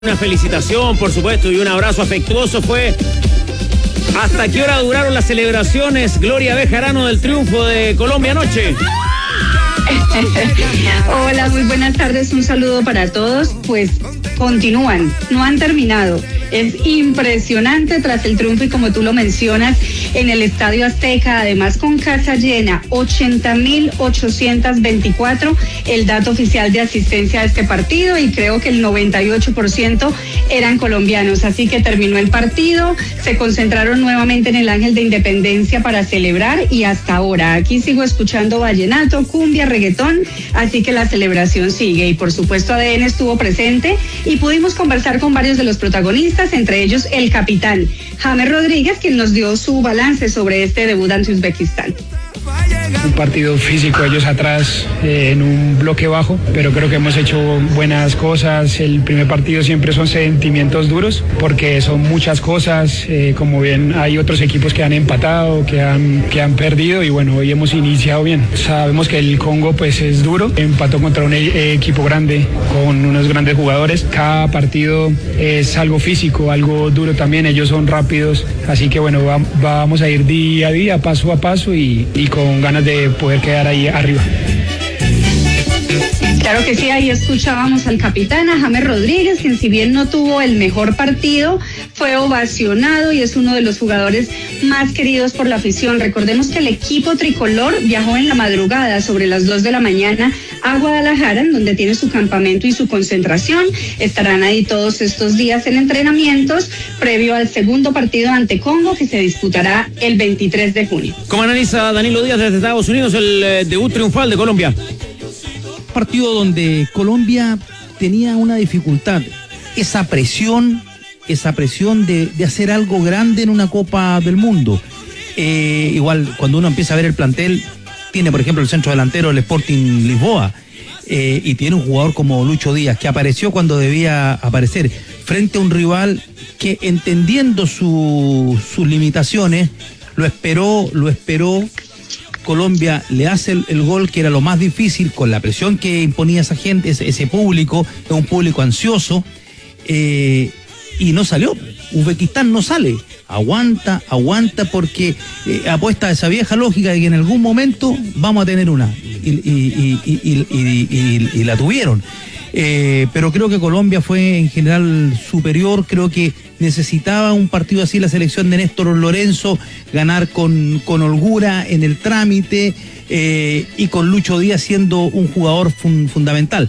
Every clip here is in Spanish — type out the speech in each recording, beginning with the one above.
Una felicitación, por supuesto, y un abrazo afectuoso fue. ¿Hasta qué hora duraron las celebraciones, Gloria Bejarano, del triunfo de Colombia anoche? Hola, muy buenas tardes, un saludo para todos. Pues continúan, no han terminado. Es impresionante tras el triunfo y como tú lo mencionas, en el Estadio Azteca, además con casa llena, 80.824 el dato oficial de asistencia a este partido y creo que el 98% eran colombianos. Así que terminó el partido, se concentraron nuevamente en el Ángel de Independencia para celebrar y hasta ahora aquí sigo escuchando vallenato, cumbia, reggaetón, así que la celebración sigue y por supuesto ADN estuvo presente y pudimos conversar con varios de los protagonistas, entre ellos el capitán James Rodríguez, quien nos dio su balance sobre este debut ante Uzbekistán. Un partido físico, ellos atrás en un bloque bajo, pero creo que hemos hecho buenas cosas. El primer partido siempre son sentimientos duros porque son muchas cosas, como bien hay otros equipos que han empatado, que han perdido y bueno, hoy hemos iniciado bien. Sabemos que el Congo pues es duro, empató contra un equipo grande con unos grandes jugadores. Cada partido es algo físico, algo duro también, ellos son rápidos, así que bueno, vamos a ir día a día, paso a paso y con ganas de poder quedar ahí arriba. Claro que sí, ahí escuchábamos al capitán, a James Rodríguez, quien si bien no tuvo el mejor partido, fue ovacionado y es uno de los jugadores más queridos por la afición. Recordemos que el equipo tricolor viajó en la madrugada sobre las 2 de la mañana a Guadalajara, en donde tiene su campamento y su concentración. Estarán ahí todos estos días en entrenamientos, previo al segundo partido ante Congo, que se disputará el 23 de junio. ¿Cómo analiza Danilo Díaz desde Estados Unidos el debut triunfal de Colombia? Partido donde Colombia tenía una dificultad, esa presión de hacer algo grande en una Copa del Mundo. Igual cuando uno empieza a ver el plantel, tiene por ejemplo el centro delantero el Sporting Lisboa, y tiene un jugador como Lucho Díaz que apareció cuando debía aparecer frente a un rival que, entendiendo sus limitaciones, lo esperó. Colombia le hace el gol, que era lo más difícil, con la presión que imponía esa gente, ese público, es un público ansioso, y no salió. Uzbekistán no sale, aguanta porque apuesta a esa vieja lógica de que en algún momento vamos a tener una, y la tuvieron. Pero creo que Colombia fue en general superior. Creo que necesitaba un partido así la selección de Néstor Lorenzo, ganar con holgura en el trámite, y con Lucho Díaz siendo un jugador fundamental.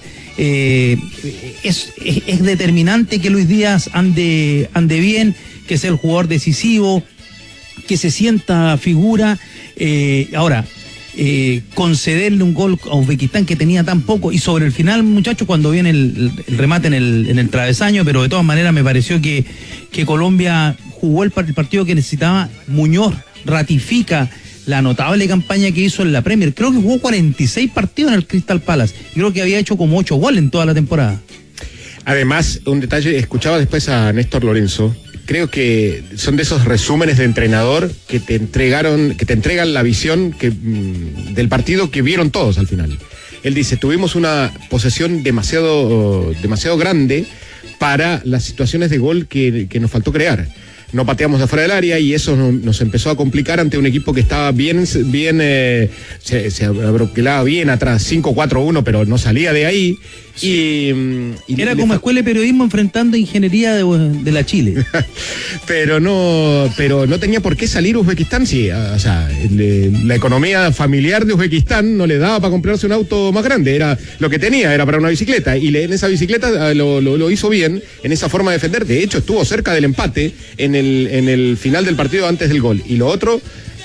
Es determinante que Luis Díaz ande bien, que sea el jugador decisivo, que se sienta figura. Ahora, concederle un gol a Uzbekistán que tenía tan poco, y sobre el final, muchachos, cuando viene el remate en el travesaño, pero de todas maneras me pareció que Colombia jugó el partido que necesitaba. Muñoz ratifica la notable campaña que hizo en la Premier. Creo que jugó 46 partidos en el Crystal Palace y creo que había hecho como 8 goles en toda la temporada. Además, un detalle, escuchaba después a Néstor Lorenzo. Creo que son de esos resúmenes de entrenador que te entregan la visión del partido que vieron todos al final. Él dice, tuvimos una posesión demasiado grande para las situaciones de gol que nos faltó crear. No pateamos de afuera del área y eso nos empezó a complicar ante un equipo que estaba se abroquelaba bien atrás, 5-4-1, pero no salía de ahí. Y era como escuela de periodismo enfrentando ingeniería de la Chile. pero no tenía por qué salir Uzbekistán. Sí, o sea, la economía familiar de Uzbekistán no le daba para comprarse un auto más grande. Era lo que tenía, era para una bicicleta. Y en esa bicicleta lo hizo bien, en esa forma de defender. De hecho, estuvo cerca del empate en el final del partido antes del gol. Y lo otro,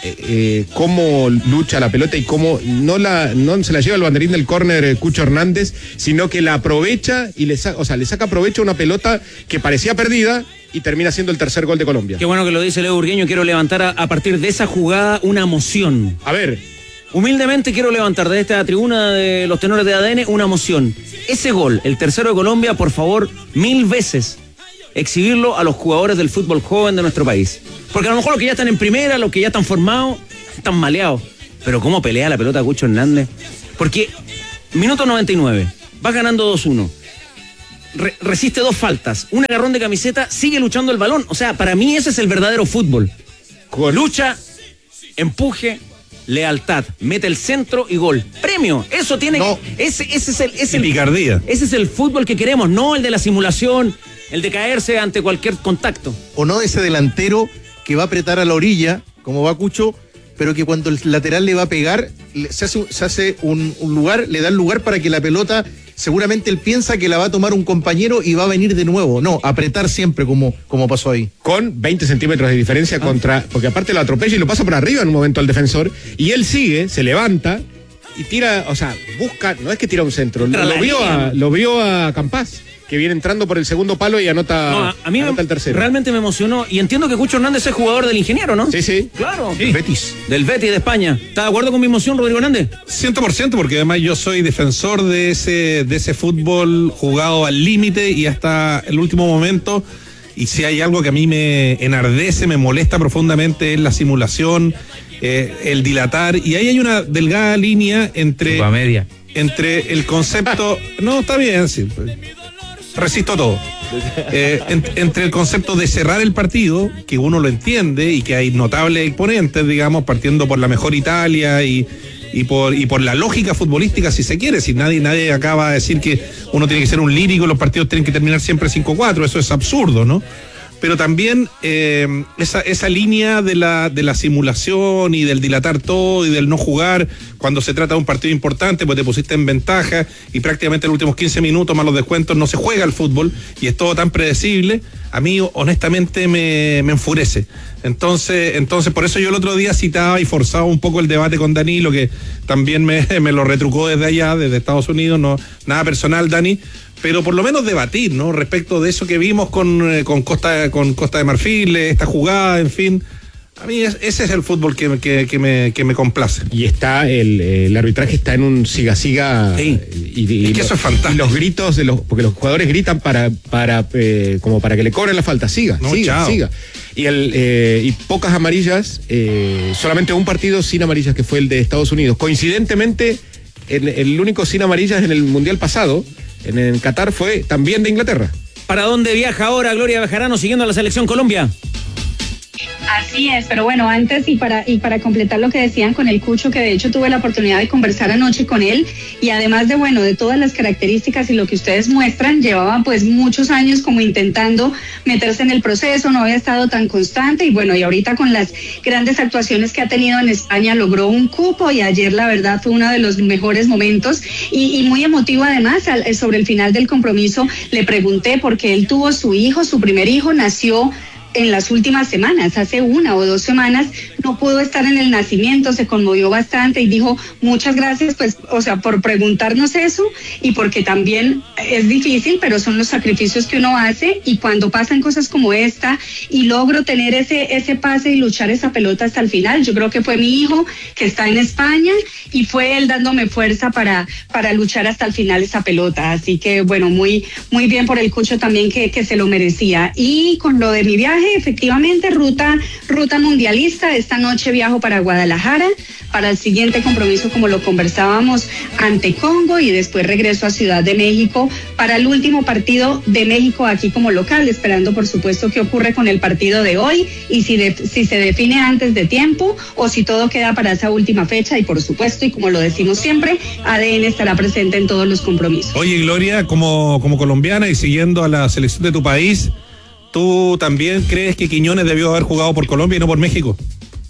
cómo lucha la pelota y cómo no se la lleva el banderín del córner Cucho Hernández, sino que la aprovecha y le saca provecho a una pelota que parecía perdida y termina siendo el tercer gol de Colombia. Qué bueno que lo dice Leo Burgueño. Quiero levantar a partir de esa jugada una moción. A ver. Humildemente quiero levantar de esta tribuna de los tenores de ADN una moción. Ese gol, el tercero de Colombia, por favor, 1000 veces exhibirlo a los jugadores del fútbol joven de nuestro país. Porque a lo mejor los que ya están en primera, los que ya están formados, están maleados. Pero cómo pelea la pelota Cucho Hernández. Porque minuto 99, vas ganando 2-1. resiste 2 faltas, un agarrón de camiseta, sigue luchando el balón. O sea, para mí ese es el verdadero fútbol. Con lucha, empuje, lealtad, mete el centro y gol. Premio, eso tiene. No. Ese es el picardía. Ese es el fútbol que queremos, no el de la simulación, el de caerse ante cualquier contacto. O no ese delantero que va a apretar a la orilla, como va Cucho, pero que cuando el lateral le va a pegar, se hace un lugar, le da el lugar para que la pelota, seguramente él piensa que la va a tomar un compañero y va a venir de nuevo. No, apretar siempre como pasó ahí. Con 20 centímetros de diferencia porque aparte lo atropella y lo pasa por arriba en un momento al defensor, y él sigue, se levanta y tira, o sea, busca, no es que tira un centro, lo vio a Campás, que viene entrando por el segundo palo y anota el tercero. Realmente me emocionó, y entiendo que Cucho Hernández es jugador del Ingeniero, ¿no? Sí. Claro. Sí. Del Betis de España. ¿Está de acuerdo con mi emoción, Rodrigo Hernández? 100%, porque además yo soy defensor de ese fútbol jugado al límite y hasta el último momento, y si hay algo que a mí me enardece, me molesta profundamente, es la simulación, el dilatar, y ahí hay una delgada línea entre el concepto... No, está bien, sí. Resisto todo. Entre el concepto de cerrar el partido, que uno lo entiende y que hay notables exponentes, digamos, partiendo por la mejor Italia y por la lógica futbolística, si se quiere. Si nadie acaba de decir que uno tiene que ser un lírico y los partidos tienen que terminar siempre 5-4, eso es absurdo, ¿no? Pero también esa línea de la simulación y del dilatar todo y del no jugar cuando se trata de un partido importante, pues te pusiste en ventaja y prácticamente en los últimos 15 minutos más los descuentos no se juega el fútbol y es todo tan predecible, a mí honestamente me enfurece. Entonces por eso yo el otro día citaba y forzaba un poco el debate con Danilo, que también me lo retrucó desde allá, desde Estados Unidos, no nada personal, Dani, pero por lo menos debatir, ¿no? Respecto de eso que vimos con Costa de Marfil, esta jugada, en fin. A mí ese es el fútbol que me complace. Y está el arbitraje está en un siga-siga. Sí. Y que eso es fantástico. Y los gritos porque los jugadores gritan como para que le cobren la falta. Siga. Y pocas amarillas, solamente un partido sin amarillas, que fue el de Estados Unidos. Coincidentemente, el único sin amarillas en el Mundial pasado, en Qatar, fue también de Inglaterra. ¿Para dónde viaja ahora Gloria Bejarano siguiendo a la selección Colombia? Así es, pero bueno, antes y para completar lo que decían con el Cucho, que de hecho tuve la oportunidad de conversar anoche con él, y además de todas las características y lo que ustedes muestran, llevaba pues muchos años como intentando meterse en el proceso, no había estado tan constante, y ahorita con las grandes actuaciones que ha tenido en España logró un cupo, y ayer la verdad fue uno de los mejores momentos y muy emotivo. Además, sobre el final del compromiso le pregunté, porque él tuvo su primer hijo nació en las últimas semanas, hace 1 o 2 semanas, no pudo estar en el nacimiento, se conmovió bastante y dijo muchas gracias, por preguntarnos eso, y porque también es difícil, pero son los sacrificios que uno hace, y cuando pasan cosas como esta y logro tener ese pase y luchar esa pelota hasta el final, yo creo que fue mi hijo que está en España y fue él dándome fuerza para luchar hasta el final esa pelota, así que muy, muy bien por el Cucho también, que se lo merecía. Y con lo de mi viaje, efectivamente, ruta mundialista. Esta noche viajo para Guadalajara para el siguiente compromiso, como lo conversábamos, ante Congo, y después regreso a Ciudad de México para el último partido de México aquí como local, esperando por supuesto qué ocurre con el partido de hoy y si se define antes de tiempo o si todo queda para esa última fecha, y por supuesto, y como lo decimos siempre, ADN estará presente en todos los compromisos. Oye, Gloria, como colombiana y siguiendo a la selección de tu país, ¿tú también crees que Quiñones debió haber jugado por Colombia y no por México?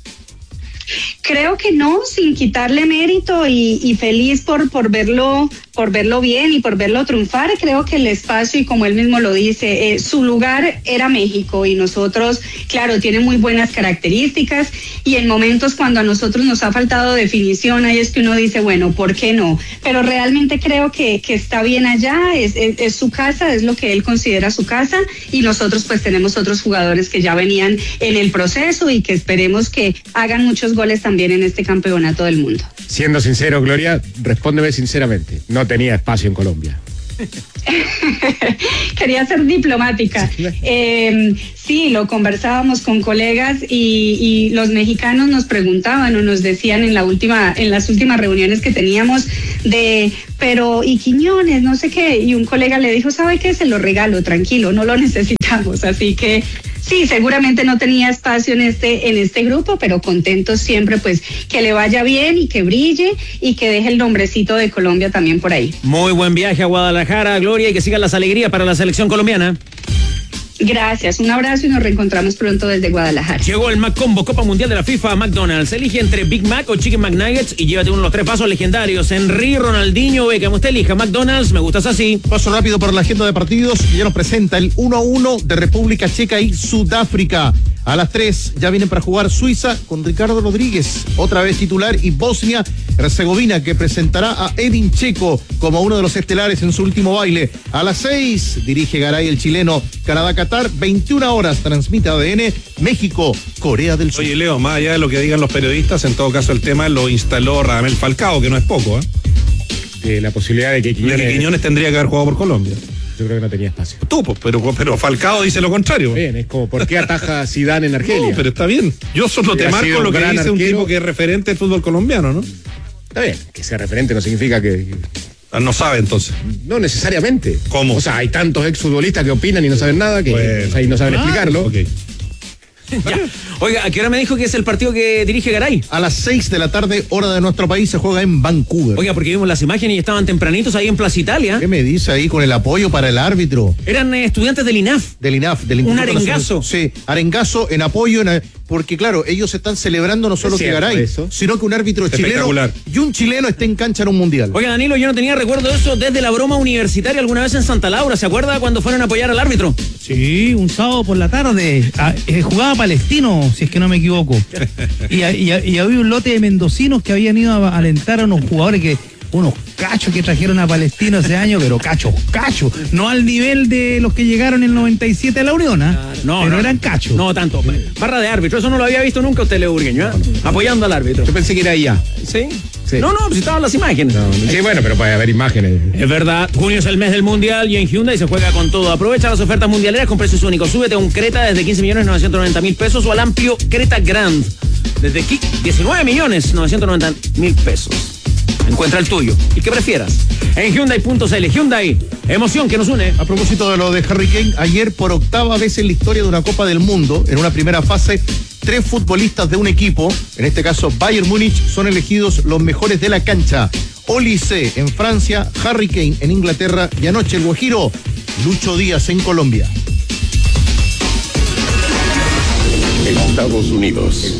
Creo que no, sin quitarle mérito, y feliz por verlo bien y por verlo triunfar. Creo que el espacio, y como él mismo lo dice, su lugar era México, y nosotros, claro, tiene muy buenas características, y en momentos cuando a nosotros nos ha faltado definición, ahí es que uno dice, bueno, ¿por qué no? Pero realmente creo que está bien allá, es su casa, es lo que él considera su casa, y nosotros pues tenemos otros jugadores que ya venían en el proceso y que esperemos que hagan muchos goles también en este campeonato del mundo. Siendo sincero, Gloria, respóndeme sinceramente, no tenía espacio en Colombia. Quería ser diplomática. Sí, lo conversábamos con colegas y los mexicanos nos preguntaban o nos decían en las últimas reuniones que teníamos pero ¿y Quiñones? No sé qué. Y un colega le dijo, ¿sabe qué? Se lo regalo, tranquilo, no lo necesitamos. Así que sí, seguramente no tenía espacio en este grupo, pero contentos siempre, pues, que le vaya bien y que brille y que deje el nombrecito de Colombia también por ahí. Muy buen viaje a Guadalajara, Gloria, y que sigan las alegrías para la selección colombiana. Gracias, un abrazo y nos reencontramos pronto desde Guadalajara. Llegó el McCombo, Copa Mundial de la FIFA, McDonald's. Elige entre Big Mac o Chicken McNuggets y llévate uno de los 3 pasos legendarios. Henry, Ronaldinho, Beckham. Usted elija McDonald's, me gustas así. Paso rápido por la agenda de partidos que ya nos presenta el 1-1 de República Checa y Sudáfrica. A las 3 ya vienen para jugar Suiza con Ricardo Rodríguez, otra vez titular, y Bosnia-Herzegovina, que presentará a Edin Dzeko como uno de los estelares en su último baile. A las 6 dirige Garay, el chileno. Canadá-Qatar, 21 horas, transmite ADN, México, Corea del Sur. Oye, Leo, más allá de lo que digan los periodistas, en todo caso el tema lo instaló Radamel Falcao, que no es poco, La posibilidad de que Quiñones tendría que haber jugado por Colombia. Yo creo que no tenía espacio. Tú, pues, pero Falcao dice lo contrario. Bien, es como, ¿por qué ataja Zidane en Argelia? No, pero está bien. Yo solo te marco lo que dice un tipo que es referente del fútbol colombiano, ¿no? Está bien, que sea referente no significa que... No sabe, entonces. No necesariamente. ¿Cómo? O sea, hay tantos exfutbolistas que opinan y no saben nada, que no saben explicarlo. Okay. Ya. Oiga, ¿a qué hora me dijo que es el partido que dirige Garay? A las 6 de la tarde, hora de nuestro país, se juega en Vancouver. Oiga, porque vimos las imágenes y estaban tempranitos ahí en Plaza Italia. ¿Qué me dice ahí con el apoyo para el árbitro? Eran estudiantes del INAF. Del Un arengazo. Sí, arengazo en apoyo, porque claro, ellos están celebrando no solo que Garay, sino que un árbitro chileno y un chileno esté en cancha en un mundial. Oiga, Danilo, yo no tenía recuerdo de eso desde la broma universitaria alguna vez en Santa Laura. ¿Se acuerda cuando fueron a apoyar al árbitro? Sí, un sábado por la tarde. Jugaba Palestino, si es que no me equivoco. Y había un lote de mendocinos que habían ido a alentar a unos jugadores unos cachos que trajeron a Palestino ese año, pero cachos, no al nivel de los que llegaron en el 97 a la Unión, pero eran cachos. No tanto, barra de árbitro, eso no lo había visto nunca usted, Leo Burgueño, apoyando al árbitro. Yo pensé que era allá. ¿Sí? No, pues estaban las imágenes. Sí, bueno, pero puede haber imágenes. Es verdad, junio es el mes del Mundial y en Hyundai se juega con todo. Aprovecha las ofertas mundialeras con precios únicos. Súbete a un Creta desde 15.990.000 pesos o al amplio Creta Grand desde 19.990.000 pesos. Encuentra el tuyo, el que prefieras, en Hyundai.cl. Hyundai, emoción que nos une. A propósito de lo de Harry Kane, ayer por 8ª vez en la historia de una Copa del Mundo, en una primera fase, 3 futbolistas de un equipo, en este caso Bayern Múnich, son elegidos los mejores de la cancha. Olise en Francia, Harry Kane en Inglaterra y anoche el guajiro Lucho Díaz en Colombia. Estados Unidos.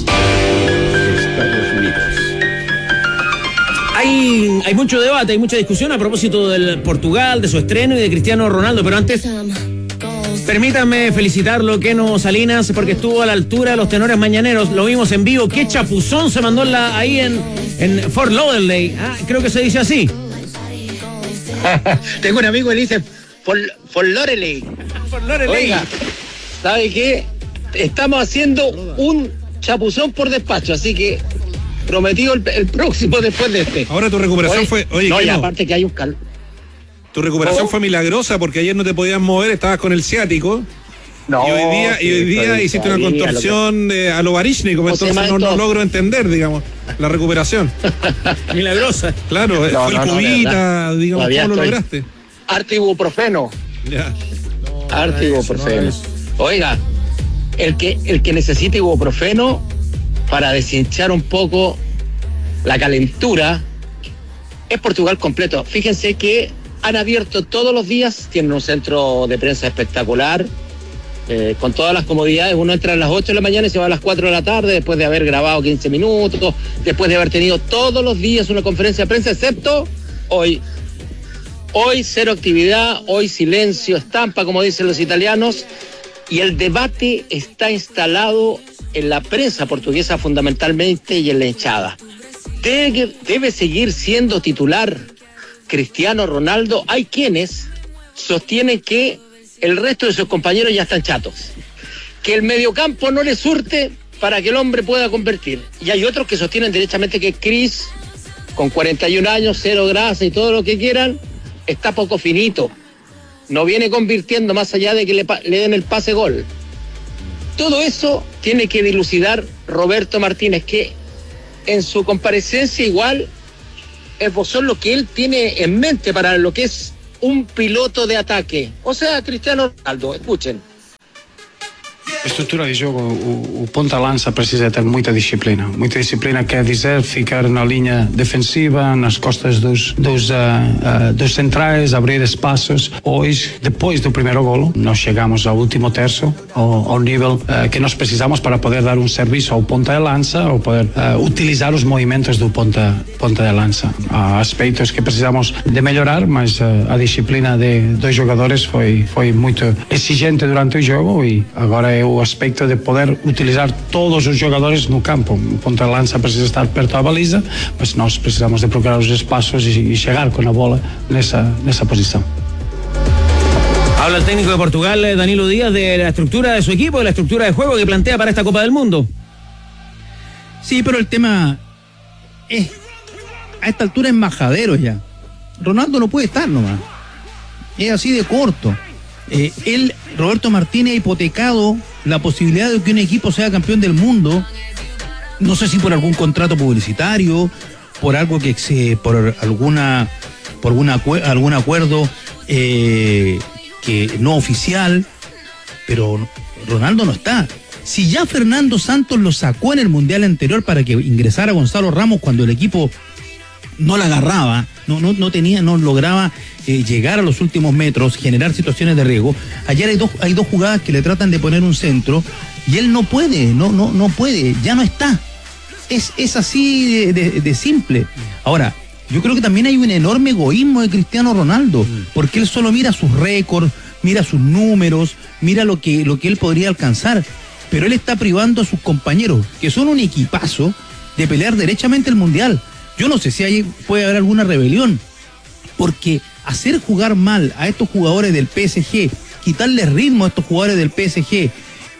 Hay mucho debate, hay mucha discusión a propósito del Portugal, de su estreno y de Cristiano Ronaldo, pero antes permítanme felicitarlo, Keno Salinas, porque estuvo a la altura de los tenores mañaneros, lo vimos en vivo, qué chapuzón se mandó ahí en Fort Lauderdale, creo que se dice así. Tengo un amigo que le dice Fort Lauderdale. Oiga, ¿sabe qué? Estamos haciendo un chapuzón por despacho, así que prometido el próximo después de este. Ahora tu recuperación fue... Oye, no, y aparte que hay un calor. Tu recuperación fue milagrosa porque ayer no te podías mover, estabas con el ciático. No, y hoy día hiciste una contorsión a lo Baryshnikov, entonces no logro entender, digamos, la recuperación. Milagrosa. Claro, fue el cubita, digamos, ¿cómo lo lograste? Arte ibuprofeno. Ya. Arte ibuprofeno. Oiga, el que necesita ibuprofeno para deshinchar un poco la calentura es Portugal completo. Fíjense que han abierto todos los días, tienen un centro de prensa espectacular, con todas las comodidades. Uno entra a las 8 de la mañana y se va a las 4 de la tarde después de haber grabado 15 minutos, después de haber tenido todos los días una conferencia de prensa, excepto hoy. Hoy cero actividad, hoy silencio, estampa, como dicen los italianos, y el debate está instalado en la prensa portuguesa fundamentalmente y en la hinchada. ¿Debe seguir siendo titular Cristiano Ronaldo? Hay quienes sostienen que el resto de sus compañeros ya están chatos, que el mediocampo no le surte para que el hombre pueda convertir. Y hay otros que sostienen derechamente que Cris, con 41 años, cero grasa y todo lo que quieran, está poco finito. No viene convirtiendo más allá de que le den el pase gol. Todo eso tiene que dilucidar Roberto Martínez, que en su comparecencia igual esbozó lo que él tiene en mente para lo que es un piloto de ataque. O sea, Cristiano Ronaldo, escuchen. A estrutura de jogo, o ponta-lança precisa ter muita disciplina quer dizer ficar na linha defensiva, nas costas dos centrais, abrir espaços. Hoje, depois do primeiro golo, nós chegamos ao último terço, ao nível que nós precisamos para poder dar um serviço ao ponta de lança ou poder utilizar os movimentos do ponta de lança. Há aspectos que precisamos de melhorar, mas a disciplina dos jogadores foi muito exigente durante o jogo e agora é o aspecto de poder utilizar todos os jogadores no campo. O ponta de lança precisa estar perto da baliza, mas nós precisamos de procurar os espaços e chegar com a bola nessa posição. Habla el técnico de Portugal, Danilo Díaz, de la estructura de su equipo, de la estructura de juego que plantea para esta Copa del Mundo. Sí, pero el tema es, a esta altura es majadero ya. Ronaldo no puede estar nomás. Es así de corto. Roberto Martínez, ha hipotecado la posibilidad de que un equipo sea campeón del mundo, no sé si por algún contrato publicitario, por algo por algún acuerdo que no oficial, pero Ronaldo no está. Si ya Fernando Santos lo sacó en el Mundial anterior para que ingresara Gonzalo Ramos cuando el equipo no la agarraba, no lograba llegar a los últimos metros, generar situaciones de riesgo. Ayer hay dos jugadas que le tratan de poner un centro y él no puede, no puede, ya no está. Es así de simple. Ahora, yo creo que también hay un enorme egoísmo de Cristiano Ronaldo, porque él solo mira sus récords, mira sus números, mira lo que él podría alcanzar, pero él está privando a sus compañeros, que son un equipazo, de pelear derechamente el Mundial. Yo no sé si ahí puede haber alguna rebelión, porque hacer jugar mal a estos jugadores del PSG, quitarle ritmo a estos jugadores del PSG.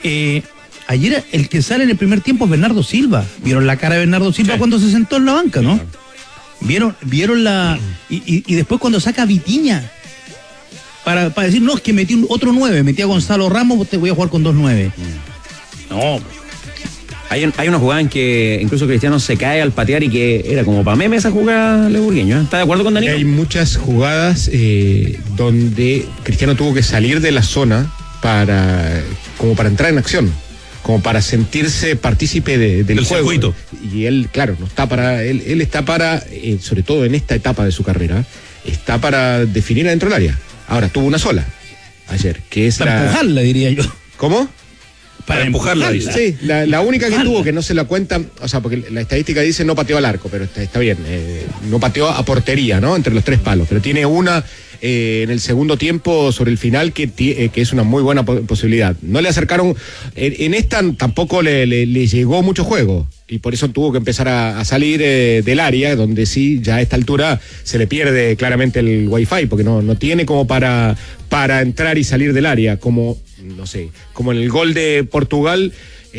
Ayer el que sale en el primer tiempo es Bernardo Silva. ¿Vieron la cara de Bernardo Silva cuando se sentó en la banca, no? ¿Vieron la... Y después cuando saca a Vitinha para decir, no, es que metí otro 9, metí a Gonzalo Ramos, te voy a jugar con 2-9. No. Hay una jugada en que incluso Cristiano se cae al patear y que era como para meme esa jugada leburgueño. ¿Está de acuerdo con Danilo? Hay muchas jugadas donde Cristiano tuvo que salir de la zona como para entrar en acción, como para sentirse partícipe del juego. Circuito. Y él, claro, no está para. Él está para, sobre todo en esta etapa de su carrera, está para definir adentro del área. Ahora, tuvo una sola ayer, que es para empujarla, diría yo. ¿Cómo? Para empujarla. Sí, la única que tuvo, que no se la cuentan, o sea, porque la estadística dice no pateó al arco, pero está bien, no pateó a portería, ¿no? Entre los tres palos, pero tiene una en el segundo tiempo sobre el final que es una muy buena posibilidad. No le acercaron, en esta tampoco le llegó mucho juego, y por eso tuvo que empezar a salir del área, donde sí, ya a esta altura se le pierde claramente el wifi, porque no tiene como para entrar y salir del área, como, no sé, como en el gol de Portugal,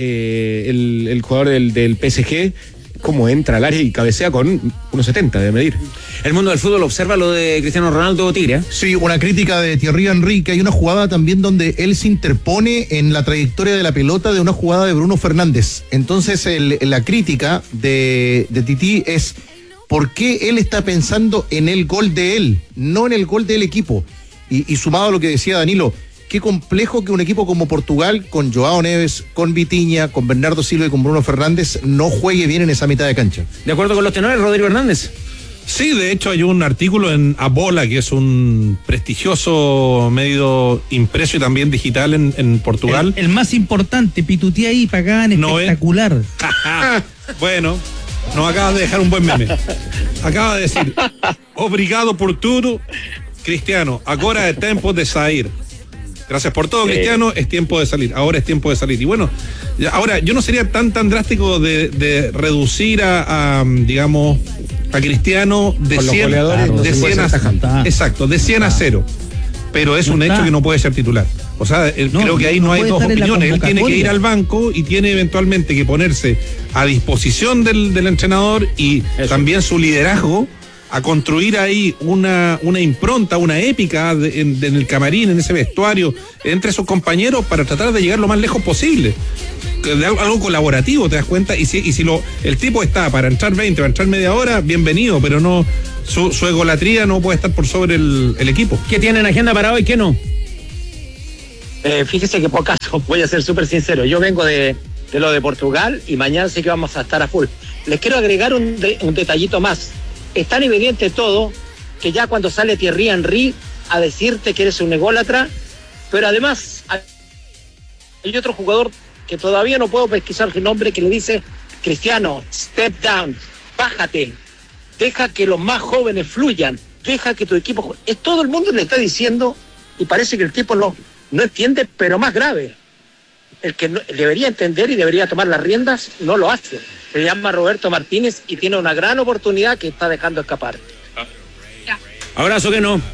el jugador del PSG, cómo entra al área y cabecea con 1.70 de medir. El mundo del fútbol observa lo de Cristiano Ronaldo, Tigre. Sí, una crítica de Thierry Henry, que hay una jugada también donde él se interpone en la trayectoria de la pelota de una jugada de Bruno Fernández. Entonces la crítica de Tití es ¿por qué él está pensando en el gol de él, no en el gol del equipo? Y sumado a lo que decía Danilo, qué complejo que un equipo como Portugal, con Joao Neves, con Vitinha, con Bernardo Silva y con Bruno Fernández, no juegue bien en esa mitad de cancha. ¿De acuerdo con los tenores, Rodrigo Hernández? Sí, de hecho hay un artículo en Abola, que es un prestigioso medio impreso y también digital en Portugal. El más importante, Pitutí ahí, pagaban espectacular. Bueno, nos acaba de dejar un buen meme. Acaba de decir, obrigado por todo, Cristiano, ahora es tiempo de salir. Gracias por todo, Cristiano, es tiempo de salir. Ahora es tiempo de salir. Y bueno, ahora yo no sería tan drástico de reducir digamos, a Cristiano de 100 a 0. Pero es un hecho que no puede ser titular. O sea, creo que ahí no hay dos opiniones. Él tiene que ir al banco y tiene eventualmente que ponerse a disposición del entrenador y también su liderazgo a construir ahí una impronta, una épica en el camarín, en ese vestuario, entre sus compañeros para tratar de llegar lo más lejos posible. De algo colaborativo, te das cuenta, y si el tipo está para entrar 20, para entrar media hora, bienvenido, pero no su egolatría no puede estar por sobre el equipo. ¿Qué tienen agenda para hoy? ¿Qué no? Fíjese que por caso, voy a ser súper sincero, yo vengo de lo de Portugal y mañana sí que vamos a estar a full. Les quiero agregar un detallito más. Es tan evidente todo que ya cuando sale Thierry Henry a decirte que eres un ególatra, pero además hay otro jugador que todavía no puedo pesquisar su nombre, que le dice: Cristiano, step down, bájate, deja que los más jóvenes fluyan, deja que tu equipo... Todo el mundo le está diciendo, y parece que el tipo no entiende, pero más grave, el que debería entender y debería tomar las riendas, no lo hace. Se llama Roberto Martínez y tiene una gran oportunidad que está dejando escapar. Abrazo, que no.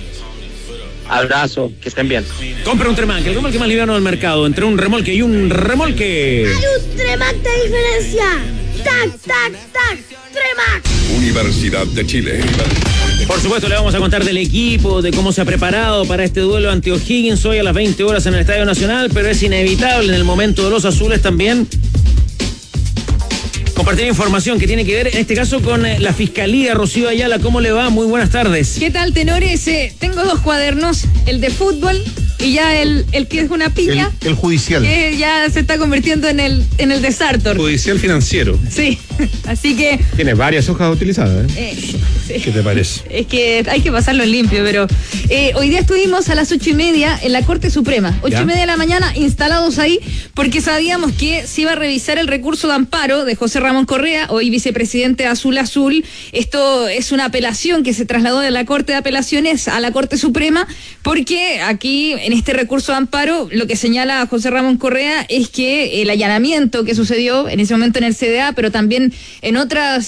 Abrazo, que estén bien. Compra un Tremac, el remolque más liviano del mercado. Entre un remolque y un remolque. Hay un Tremac de diferencia. ¡Tac, tac, tac! ¡Tremac! Universidad de Chile. Por supuesto, le vamos a contar del equipo, de cómo se ha preparado para este duelo ante O'Higgins hoy a las 20 horas en el Estadio Nacional, pero es inevitable en el momento de los azules también compartir información que tiene que ver, en este caso, con la Fiscalía. Rocío Ayala, ¿cómo le va? Muy buenas tardes. ¿Qué tal, tenores? Tengo 2 cuadernos, el de fútbol y ya el que es una piña. El judicial. Que ya se está convirtiendo en el de Sartor. Judicial financiero. Sí, así que... Tienes varias hojas utilizadas, sí. ¿Qué te parece? Es que hay que pasarlo en limpio, pero hoy día estuvimos a las 8:30 en la Corte Suprema, 8:30 de la mañana, instalados ahí, porque sabíamos que se iba a revisar el recurso de amparo de José Ramón Correa, hoy vicepresidente de Azul Azul. Esto es una apelación que se trasladó de la Corte de Apelaciones a la Corte Suprema, porque aquí, en este recurso de amparo, lo que señala José Ramón Correa es que el allanamiento que sucedió en ese momento en el CDA, pero también en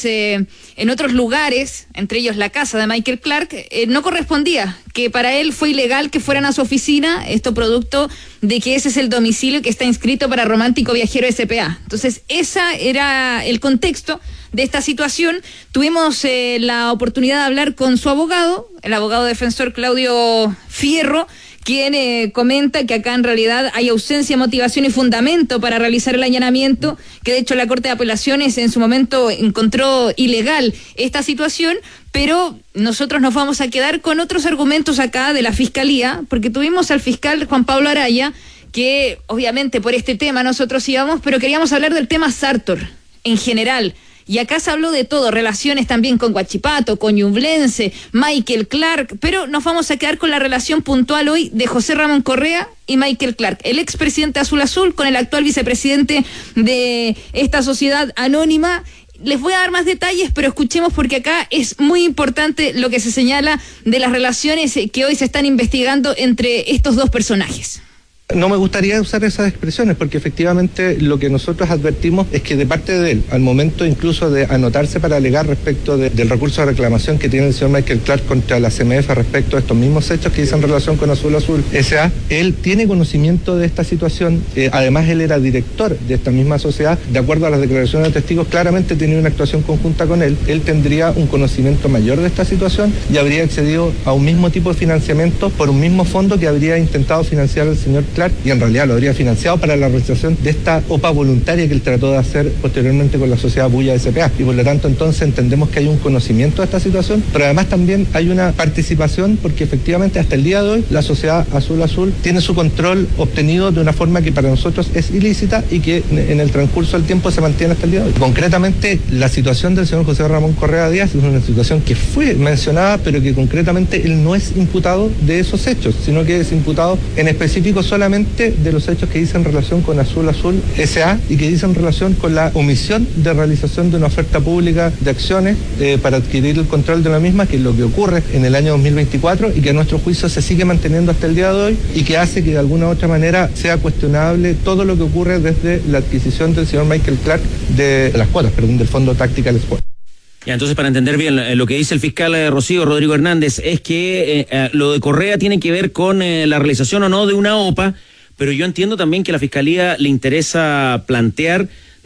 otros lugares, entre ellos la casa de Michael Clark, no correspondía, que para él fue ilegal que fueran a su oficina, esto producto de que ese es el domicilio que está inscrito para Romántico Viajero S.p.A. Entonces, ese era el contexto de esta situación. Tuvimos la oportunidad de hablar con su abogado, el abogado defensor Claudio Fierro, quien comenta que acá en realidad hay ausencia, motivación y fundamento para realizar el allanamiento, que de hecho la Corte de Apelaciones en su momento encontró ilegal esta situación, pero nosotros nos vamos a quedar con otros argumentos acá de la Fiscalía, porque tuvimos al fiscal Juan Pablo Araya, que obviamente por este tema nosotros íbamos, pero queríamos hablar del tema Sartor en general. Y acá se habló de todo, relaciones también con Huachipato, con Ñublense, Michael Clark, pero nos vamos a quedar con la relación puntual hoy de José Ramón Correa y Michael Clark, el expresidente Azul Azul con el actual vicepresidente de esta sociedad anónima. Les voy a dar más detalles, pero escuchemos porque acá es muy importante lo que se señala de las relaciones que hoy se están investigando entre estos dos personajes. No me gustaría usar esas expresiones porque efectivamente lo que nosotros advertimos es que de parte de él, al momento incluso de anotarse para alegar respecto del recurso de reclamación que tiene el señor Michael Clark contra la CMF respecto a estos mismos hechos que dicen relación con Azul Azul S.A., él tiene conocimiento de esta situación, además él era director de esta misma sociedad, de acuerdo a las declaraciones de testigos, claramente tenía una actuación conjunta con él tendría un conocimiento mayor de esta situación y habría accedido a un mismo tipo de financiamiento por un mismo fondo que habría intentado financiar el señor Clark y en realidad lo habría financiado para la realización de esta OPA voluntaria que él trató de hacer posteriormente con la sociedad Bulla S.p.A. y por lo tanto entonces entendemos que hay un conocimiento de esta situación, pero además también hay una participación porque efectivamente hasta el día de hoy la sociedad Azul Azul tiene su control obtenido de una forma que para nosotros es ilícita y que en el transcurso del tiempo se mantiene hasta el día de hoy. Concretamente la situación del señor José Ramón Correa Díaz es una situación que fue mencionada pero que concretamente él no es imputado de esos hechos, sino que es imputado en específico solamente de los hechos que dicen relación con Azul Azul S.A. y que dicen relación con la omisión de realización de una oferta pública de acciones para adquirir el control de la misma, que es lo que ocurre en el año 2024 y que a nuestro juicio se sigue manteniendo hasta el día de hoy y que hace que de alguna u otra manera sea cuestionable todo lo que ocurre desde la adquisición del señor Michael Clark de las cuotas, del Fondo Tactical Sport. Ya, entonces, para entender bien, lo que dice el fiscal Rocío Rodrigo Hernández es que lo de Correa tiene que ver con la realización o no de una OPA, pero yo entiendo también que a la Fiscalía le interesa plantear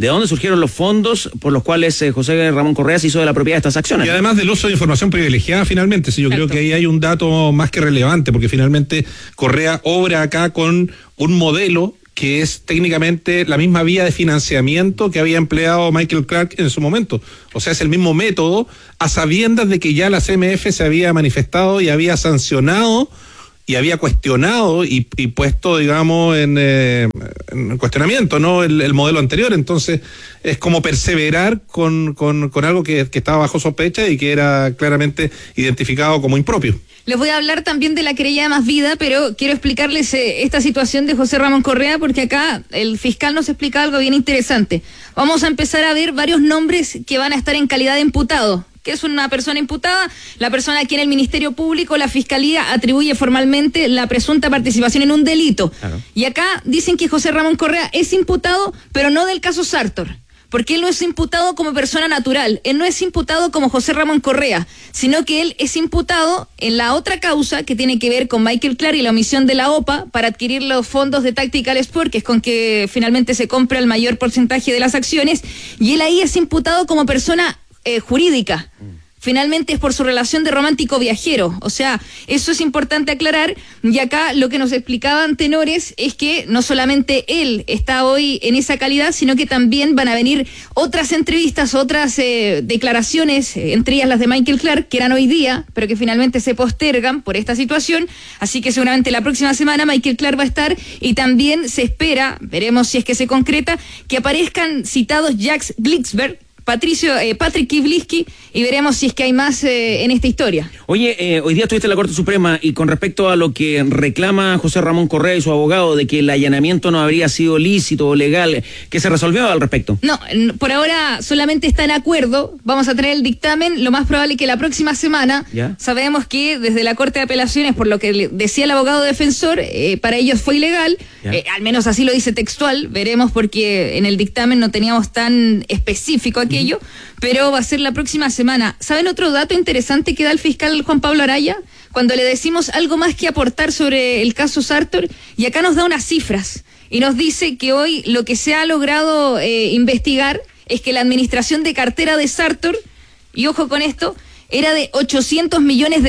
de dónde surgieron los fondos por los cuales José Ramón Correa se hizo de la propiedad de estas acciones. Y además del uso de información privilegiada, finalmente, sí, yo creo que ahí hay un dato más que relevante, porque finalmente Correa obra acá con un modelo que es técnicamente la misma vía de financiamiento que había empleado Michael Clark en su momento. O sea, es el mismo método, a sabiendas de que ya la CMF se había manifestado y había sancionado y había cuestionado y puesto, digamos, en cuestionamiento, ¿no? El modelo anterior. Entonces, es como perseverar con algo que estaba bajo sospecha y que era claramente identificado como impropio. Les voy a hablar también de la querella de Más Vida, pero quiero explicarles esta situación de José Ramón Correa, porque acá el fiscal nos explica algo bien interesante. Vamos a empezar a ver varios nombres que van a estar en calidad de imputado. ¿Qué es una persona imputada? La persona a quien el Ministerio Público, la Fiscalía, atribuye formalmente la presunta participación en un delito. Claro. Y acá dicen que José Ramón Correa es imputado, pero no del caso Sartor. Porque él no es imputado como persona natural, él no es imputado como José Ramón Correa, sino que él es imputado en la otra causa que tiene que ver con Michael Clark y la omisión de la OPA para adquirir los fondos de Tactical Sport, que es con que finalmente se compra el mayor porcentaje de las acciones, y él ahí es imputado como persona jurídica. Finalmente es por su relación de romántico viajero. O sea, eso es importante aclarar. Y acá lo que nos explicaban tenores es que no solamente él está hoy en esa calidad, sino que también van a venir otras entrevistas, otras declaraciones, entre ellas las de Michael Clark, que eran hoy día, pero que finalmente se postergan por esta situación. Así que seguramente la próxima semana Michael Clark va a estar, y también se espera, veremos si es que se concreta, que aparezcan citados Jacques Glicksberg, Patrick Kivlisky, y veremos si es que hay más en esta historia. Oye, hoy día estuviste en la Corte Suprema, y con respecto a lo que reclama José Ramón Correa y su abogado de que el allanamiento no habría sido lícito o legal, ¿qué se resolvió al respecto? No, por ahora solamente está en acuerdo. Vamos a tener el dictamen, lo más probable es que la próxima semana. ¿Ya? Sabemos que desde la Corte de Apelaciones, por lo que decía el abogado defensor, para ellos fue ilegal, al menos así lo dice textual, veremos, porque en el dictamen no teníamos tan específico aquello, pero va a ser la próxima semana. ¿Saben otro dato interesante que da el fiscal Juan Pablo Araya? Cuando le decimos algo más que aportar sobre el caso Sartor, y acá nos da unas cifras, y nos dice que hoy lo que se ha logrado investigar es que la administración de cartera de Sartor, y ojo con esto, era de $800 millones,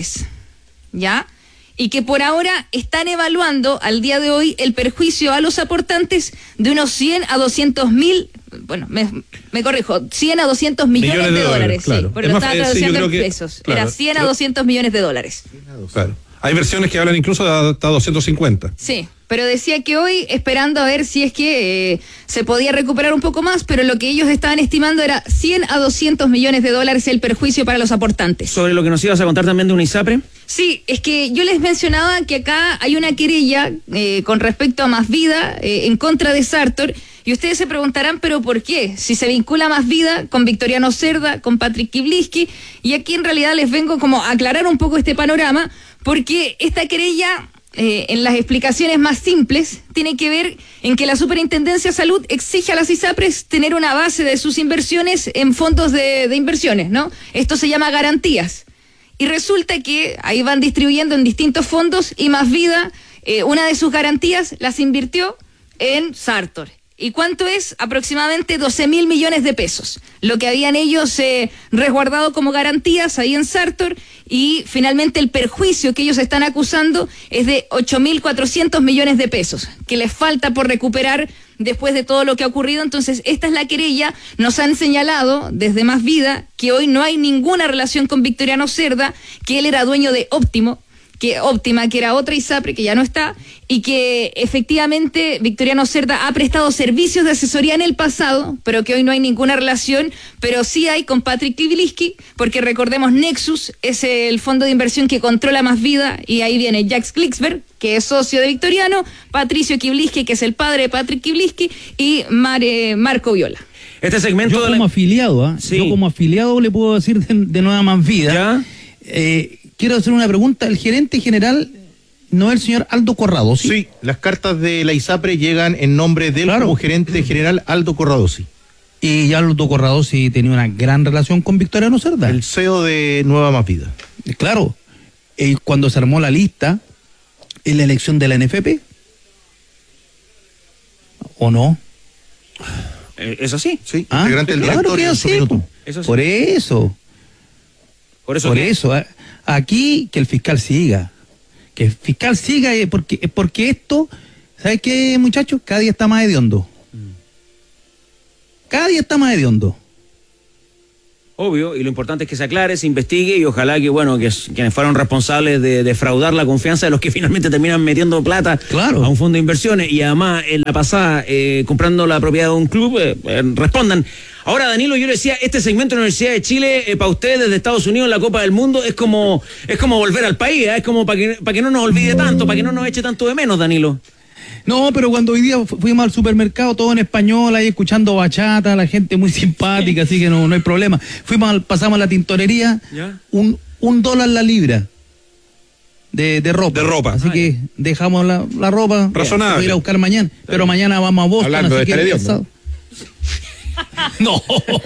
¿ya? Y que por ahora están evaluando al día de hoy el perjuicio a los aportantes de unos 100 a 200 mil, bueno, me corrijo, 100 a 200 millones de dólares, claro. Sí, porque lo estaba traduciendo en pesos, claro, era 100 a 200 millones de dólares. Claro. Hay versiones que hablan incluso de hasta 250. Sí, pero decía que hoy, esperando a ver si es que se podía recuperar un poco más, pero lo que ellos estaban estimando era 100 a 200 millones de dólares el perjuicio para los aportantes. ¿Sobre lo que nos ibas a contar también de Unisapre? Sí, es que yo les mencionaba que acá hay una querella con respecto a Más Vida en contra de Sartor, y ustedes se preguntarán, ¿pero por qué? Si se vincula Más Vida con Victoriano Cerda, con Patrick Kivlisky, y aquí en realidad les vengo como a aclarar un poco este panorama, porque esta querella, en las explicaciones más simples, tiene que ver en que la Superintendencia de Salud exige a las ISAPRES tener una base de sus inversiones en fondos de inversiones, ¿no? Esto se llama garantías. Y resulta que ahí van distribuyendo en distintos fondos, y Más Vida, una de sus garantías las invirtió en Sartor. ¿Y cuánto es? Aproximadamente 12.000 millones de pesos. Lo que habían ellos resguardado como garantías ahí en Sartor, y finalmente el perjuicio que ellos están acusando es de 8.400 millones de pesos, que les falta por recuperar después de todo lo que ha ocurrido. Entonces, esta es la querella. Nos han señalado desde Más Vida que hoy no hay ninguna relación con Victoriano Cerda, que él era dueño de Óptima, que era otra ISAPRE que ya no está, y que efectivamente Victoriano Cerda ha prestado servicios de asesoría en el pasado, pero que hoy no hay ninguna relación, pero sí hay con Patrick Kivlisky, porque recordemos, Nexus es el fondo de inversión que controla Más Vida, y ahí viene Jacques Glicksberg, que es socio de Victoriano, Patricio Kivlisky, que es el padre de Patrick Kivlisky, y Marco Viola. Este segmento yo como afiliado, sí. Yo como afiliado le puedo decir de nueva Más Vida. ¿Ya? Quiero hacer una pregunta. El gerente general no es el señor Aldo Corradosi. Sí, las cartas de la ISAPRE llegan en nombre del como gerente general Aldo Corradosi. Y Aldo Corradosi tenía una gran relación con Victoriano Cerda. El CEO de Nueva Más Vida. Claro. Cuando se armó la lista en la elección de la NFP. ¿O no? ¿Es así? Sí, integrante del claro directorio que en es su así, minuto. po. Eso sí. Por ¿Por eso, aquí que el fiscal siga. Que el fiscal siga, porque esto, ¿sabes qué, muchachos? Cada día está más hediondo. Cada día está más hediondo. Obvio, y lo importante es que se aclare, se investigue y ojalá que, bueno, que quienes fueron responsables de defraudar la confianza de los que finalmente terminan metiendo plata a un fondo de inversiones y además en la pasada comprando la propiedad de un club, respondan. Ahora, Danilo, yo le decía, este segmento de la Universidad de Chile, para ustedes desde Estados Unidos en la Copa del Mundo, es como volver al país, es como para que no nos olvide tanto, para que no nos eche tanto de menos, Danilo. No, pero cuando hoy día fuimos al supermercado, todo en español, ahí escuchando bachata, la gente muy simpática, así que no hay problema. Pasamos a la tintorería, $1 la libra de ropa. De ropa. Así que dejamos la ropa. Razonable. Voy a ir a buscar mañana, pero mañana vamos a Boston. Hablando así de que telediario. No,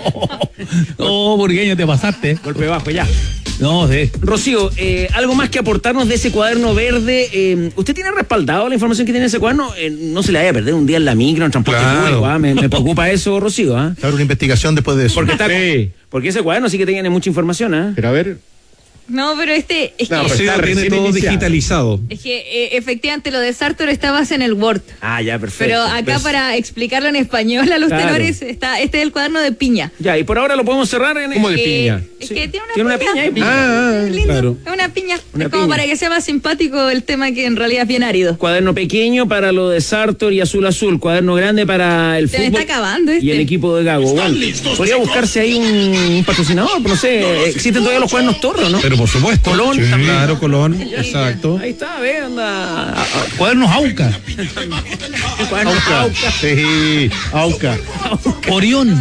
Burgueño, te pasaste. Golpe bajo, ya. No, sí. Rocío, algo más que aportarnos de ese cuaderno verde. ¿Usted tiene respaldado la información que tiene ese cuaderno? No se le vaya a perder un día en la micro, en transporte público. Me preocupa eso, Rocío. Habrá una investigación después de eso. Porque ese cuaderno sí que tiene mucha información. Pero a ver. No, pero es que tiene todo digitalizado. Es que efectivamente lo de Sartor está más en el Word. Ah, ya, perfecto. Pero acá para explilarlo en español a los tenores, este es el cuaderno de piña. Ya, y por ahora lo podemos cerrar en... ¿Cómo de piña? Es que tiene una piña ahí. Es lindo, claro. es una piña. Una es como piña. para que sea más simpático el tema, que en realidad es bien árido. Cuaderno pequeño para lo de Sartor y Azul Azul. Cuaderno grande para el Se me fútbol. está acabando Y el equipo de Gago. Bueno, podría buscarse ahí un patrocinador, no sé. Existen todavía los cuadernos Torro, ¿no? Pero por supuesto. Colón Sí, también. claro, Colón. Exacto. Ahí está, ve, anda. Cuadernos Auca. Cuadernos Auca. Sí, Auca. Orión.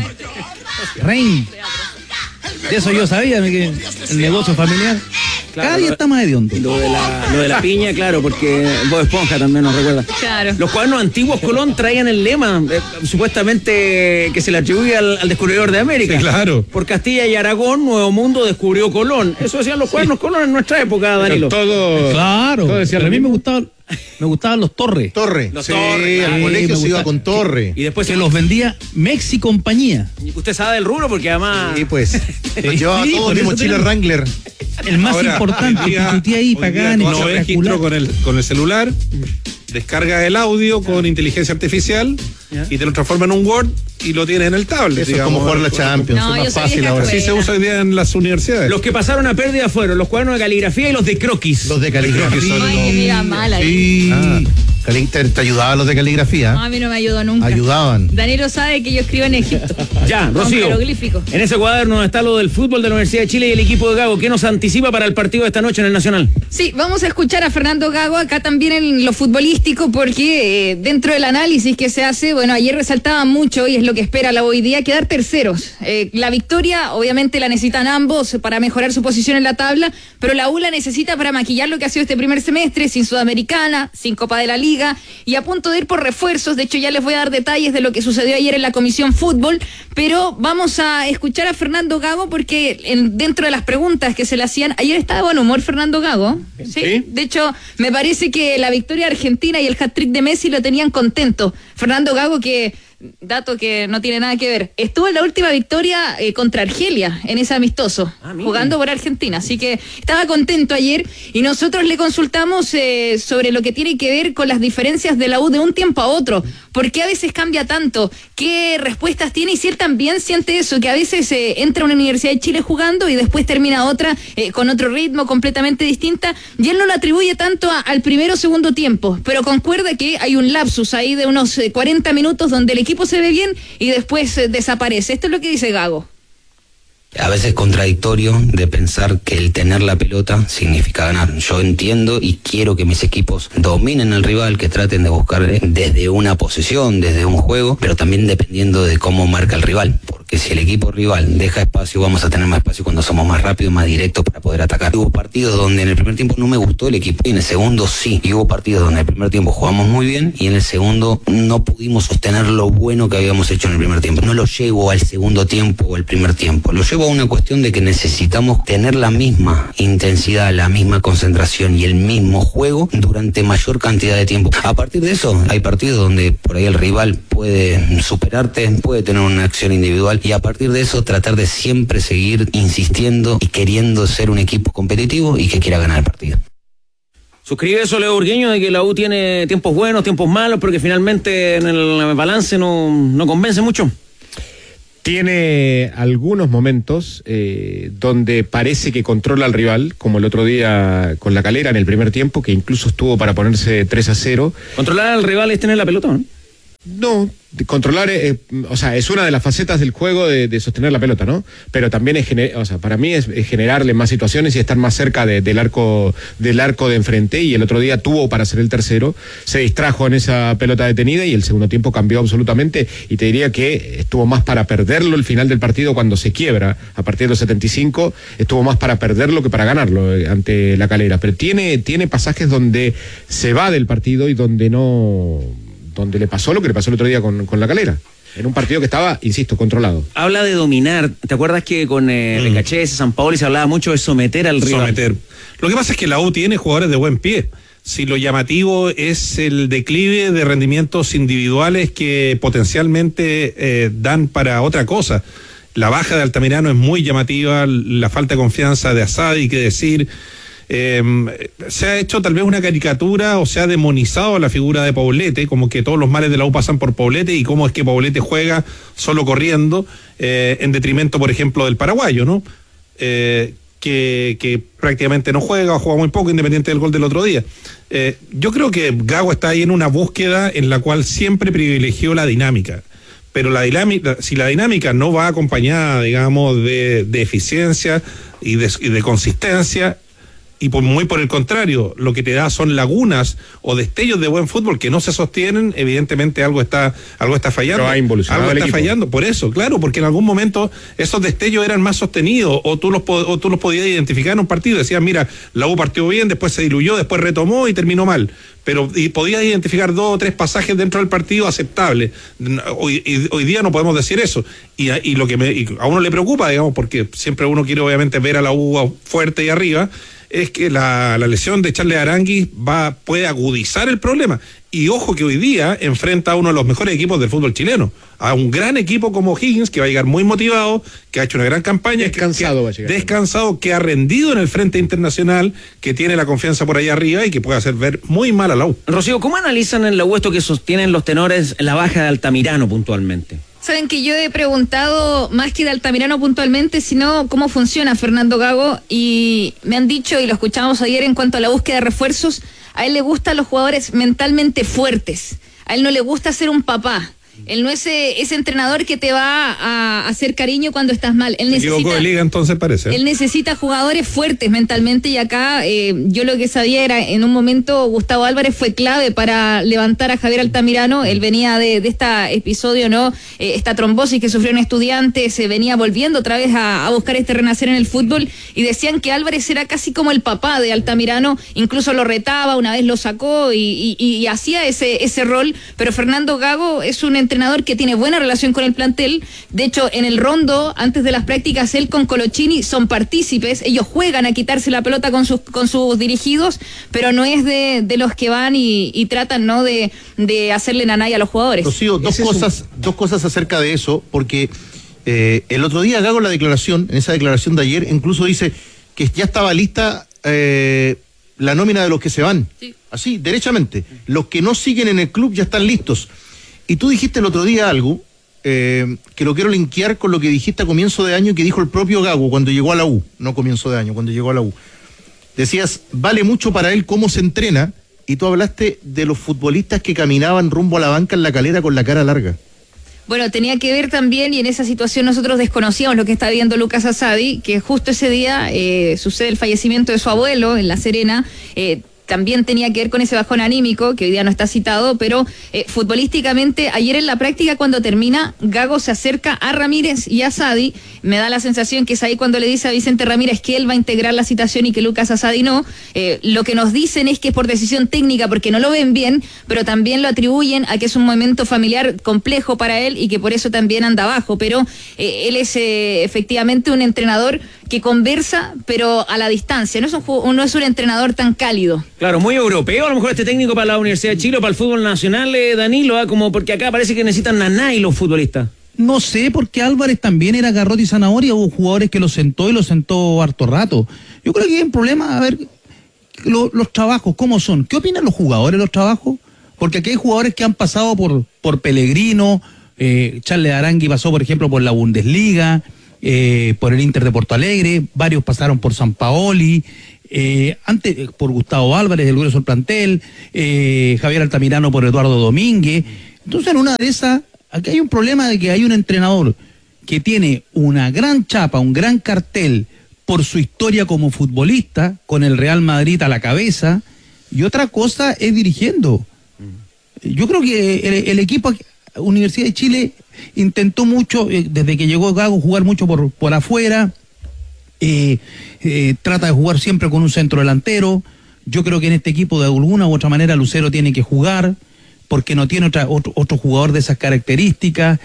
Rein. De eso yo sabía, que el negocio familiar. Claro, cada día está más hediondo. Lo de la piña, claro, porque Bob Esponja también nos recuerda. Claro. Los cuadernos antiguos Colón traían el lema, supuestamente que se le atribuye al descubridor de América. Sí, claro. Por Castilla y Aragón, Nuevo Mundo descubrió Colón. Eso decían los cuadernos Colón en nuestra época, Danilo. Todo. Claro, todo decía pero a mí lo me mismo. gustaban los Torres. Torre. Los Sí, Torre, al claro. colegio Sí, se me iba gusta. con Torre. Y después Que los vendía Mexi Compañía. usted sabe del rubro porque además... Sí, pues. Nos llevaba Sí, todos por de eso mochila tenemos- Wrangler. El más Ahora, importante, hoy día- que tu tía ahí hoy pagaban día tú haces registro espectacular. con el celular, descargas el audio con inteligencia artificial y te lo transforma en un Word y lo tienes en el tablet. Eso es como jugar la Champions. No, es yo más soy fácil vieja ahora. Así se usa hoy día en las universidades. Los que pasaron a pérdida fueron los cuadernos de caligrafía y los de croquis. Los de caligrafía. Ay, que mira mal ahí. Sí. Te ayudaban los de caligrafía. No, a mí no me ayudó nunca. Ayudaban. Danilo sabe que yo escribo en Egipto. Ya, Con Rocío. jeroglífico. En ese cuaderno está lo del fútbol de la Universidad de Chile y el equipo de Gago. ¿Qué nos anticipa para el partido de esta noche en el Nacional? Sí, vamos a escuchar a Fernando Gago acá también en lo futbolístico, porque dentro del análisis que se hace, bueno, ayer resaltaba mucho y es lo que espera la hoy día, quedar terceros. La victoria obviamente la necesitan ambos para mejorar su posición en la tabla, pero la U la necesita para maquillar lo que ha sido este primer semestre, sin Sudamericana, sin Copa de la Liga y a punto de ir por refuerzos. De hecho, ya les voy a dar detalles de lo que sucedió ayer en la Comisión Fútbol, pero vamos a escuchar a Fernando Gago porque dentro de las preguntas que se le hacían, ayer estaba de buen humor Fernando Gago. ¿Sí? De hecho, me parece que la victoria argentina y el hat-trick de Messi lo tenían contento. Fernando Gago, que, dato que no tiene nada que ver, estuvo en la última victoria contra Argelia, en ese amistoso, jugando por Argentina. Así que estaba contento ayer y nosotros le consultamos sobre lo que tiene que ver con las diferencias de la U de un tiempo a otro. ¿Por qué a veces cambia tanto? ¿Qué respuestas tiene? Y si él también siente eso, que a veces entra a una Universidad de Chile jugando y después termina otra con otro ritmo completamente distinta, y él no lo atribuye tanto al primero o segundo tiempo, pero concuerda que hay un lapsus ahí de unos 40 minutos donde el equipo se ve bien y después desaparece. Esto es lo que dice Gago. A veces contradictorio de pensar que el tener la pelota significa ganar. Yo entiendo y quiero que mis equipos dominen al rival, que traten de buscar desde una posesión, desde un juego, pero también dependiendo de cómo marca el rival. porque si el equipo rival deja espacio, vamos a tener más espacio cuando somos más rápidos, más directos para poder atacar. Hubo partidos donde en el primer tiempo no me gustó el equipo, y en el segundo sí. Y hubo partidos donde en el primer tiempo jugamos muy bien y en el segundo no pudimos sostener lo bueno que habíamos hecho en el primer tiempo. No lo llevo al segundo tiempo o al primer tiempo, lo llevo a una cuestión de que necesitamos tener la misma intensidad, la misma concentración y el mismo juego durante mayor cantidad de tiempo. A partir de eso, hay partidos donde por ahí el rival puede superarte, puede tener una acción individual, y a partir de eso tratar de siempre seguir insistiendo y queriendo ser un equipo competitivo y que quiera ganar el partido. Suscribe eso, Leo Burgueño, de que la U tiene tiempos buenos, tiempos malos, pero que finalmente en el balance no convence mucho. Tiene algunos momentos donde parece que controla al rival, como el otro día con La Calera en el primer tiempo, que incluso estuvo para ponerse 3-0. Controlar al rival es tener la pelota, ¿no? No, controlar, o sea, es una de las facetas del juego de sostener la pelota, ¿no? Pero también para mí es generarle más situaciones y estar más cerca del arco de enfrente, y el otro día tuvo para ser el tercero, se distrajo en esa pelota detenida y el segundo tiempo cambió absolutamente, y te diría que estuvo más para perderlo el final del partido cuando se quiebra, a partir de los 75, estuvo más para perderlo que para ganarlo ante La Calera, pero tiene pasajes donde se va del partido y donde le pasó lo que le pasó el otro día con La Calera, en un partido que estaba, insisto, controlado. Habla de dominar. ¿Te acuerdas que con Recachese, San Paoli se hablaba mucho de someter al rival? Lo que pasa es que la U tiene jugadores de buen pie. Si lo llamativo es el declive de rendimientos individuales que potencialmente dan para otra cosa. La baja de Altamirano es muy llamativa, la falta de confianza de Asadi, que decir... se ha hecho tal vez una caricatura o se ha demonizado la figura de Poblete, como que todos los males de la U pasan por Poblete y cómo es que Poblete juega solo corriendo, en detrimento, por ejemplo, del paraguayo, ¿no? Que prácticamente no juega o juega muy poco, independiente del gol del otro día. Yo creo que Gago está ahí en una búsqueda en la cual siempre privilegió la dinámica. Pero si la dinámica no va acompañada, digamos, de eficiencia y de consistencia, y muy por el contrario, lo que te da son lagunas o destellos de buen fútbol que no se sostienen, evidentemente algo está fallando. Pero ha involucionado algo el está equipo. fallando, por eso, claro, porque en algún momento esos destellos eran más sostenidos, o tú los podías identificar en un partido, decías, mira, la U partió bien, después se diluyó, después retomó y terminó mal. Y podías identificar 2 o 3 pasajes dentro del partido aceptables. Hoy día no podemos decir eso. Y lo que a uno le preocupa, digamos, porque siempre uno quiere obviamente ver a la U fuerte y arriba, es que la lesión de Charles Aranguis puede agudizar el problema. Y ojo que hoy día enfrenta a uno de los mejores equipos del fútbol chileno, a un gran equipo como Higgins, que va a llegar muy motivado, que ha hecho una gran campaña, descansado, que ha rendido en el frente internacional, que tiene la confianza por ahí arriba y que puede hacer ver muy mal a la U. Rocío, ¿cómo analizan en la U esto que sostienen los tenores la baja de Altamirano puntualmente? Saben que yo he preguntado más que de Altamirano puntualmente, sino cómo funciona Fernando Gago, y me han dicho, y lo escuchamos ayer en cuanto a la búsqueda de refuerzos, a él le gustan los jugadores mentalmente fuertes, a él no le gusta ser un papá. Él no es ese entrenador que te va a hacer cariño cuando estás mal. Él necesita, equivocó de liga, entonces parece. Él necesita jugadores fuertes mentalmente, y acá yo lo que sabía era, en un momento Gustavo Álvarez fue clave para levantar a Javier Altamirano. Él venía de este episodio, ¿no? Esta trombosis que sufrió un estudiante, se venía volviendo otra vez a buscar este renacer en el fútbol, y decían que Álvarez era casi como el papá de Altamirano, incluso lo retaba, una vez lo sacó y hacía ese rol, pero Fernando Gago es un entrenador que tiene buena relación con el plantel. De hecho, en el rondo, antes de las prácticas, él con Colochini son partícipes, ellos juegan a quitarse la pelota con sus dirigidos, pero no es de los que van y tratan, ¿no?, de hacerle nanay a los jugadores. Rocío, dos cosas acerca de eso, porque el otro día Gago en esa declaración de ayer, incluso dice que ya estaba lista la nómina de los que se van. Sí. Así, derechamente. Los que no siguen en el club ya están listos. Y tú dijiste el otro día algo que lo quiero linkear con lo que dijiste a comienzo de año, que dijo el propio Gago cuando llegó a la U, no comienzo de año, cuando llegó a la U. Decías, vale mucho para él cómo se entrena, y tú hablaste de los futbolistas que caminaban rumbo a la banca en La Calera con la cara larga. Bueno, tenía que ver también, y en esa situación nosotros desconocíamos lo que está viendo Lucas Asadi, que justo ese día sucede el fallecimiento de su abuelo en La Serena. también tenía que ver con ese bajón anímico, que hoy día no está citado, pero futbolísticamente, ayer en la práctica, cuando termina, Gago se acerca a Ramírez y a Asadi. Me da la sensación que es ahí cuando le dice a Vicente Ramírez que él va a integrar la citación y que Lucas Asadi no. Lo que nos dicen es que es por decisión técnica, porque no lo ven bien, pero también lo atribuyen a que es un momento familiar complejo para él y que por eso también anda abajo. Pero él es efectivamente un entrenador que conversa, pero a la distancia. No es un entrenador tan cálido. Claro, muy europeo a lo mejor este técnico para la Universidad de Chile o para el fútbol nacional, Danilo, como porque acá parece que necesitan nanay los futbolistas. No sé, porque Álvarez también era garrote y zanahoria, hubo jugadores que lo sentó harto rato. Yo creo que hay un problema, a ver, los trabajos, ¿cómo son? ¿Qué opinan los jugadores de los trabajos? Porque aquí hay jugadores que han pasado por Pellegrino, Charles Arangui pasó, por ejemplo, por la Bundesliga, por el Inter de Porto Alegre, varios pasaron por San Paoli, antes por Gustavo Álvarez, el grueso del plantel, Javier Altamirano por Eduardo Domínguez. Entonces, en una de esas, aquí hay un problema de que hay un entrenador que tiene una gran chapa, un gran cartel por su historia como futbolista, con el Real Madrid a la cabeza, y otra cosa es dirigiendo. Yo creo que el equipo Universidad de Chile intentó mucho, desde que llegó Gago, jugar mucho por afuera, trata de jugar siempre con un centro delantero. Yo creo que en este equipo de alguna u otra manera Lucero tiene que jugar, porque no tiene otro jugador de esas características.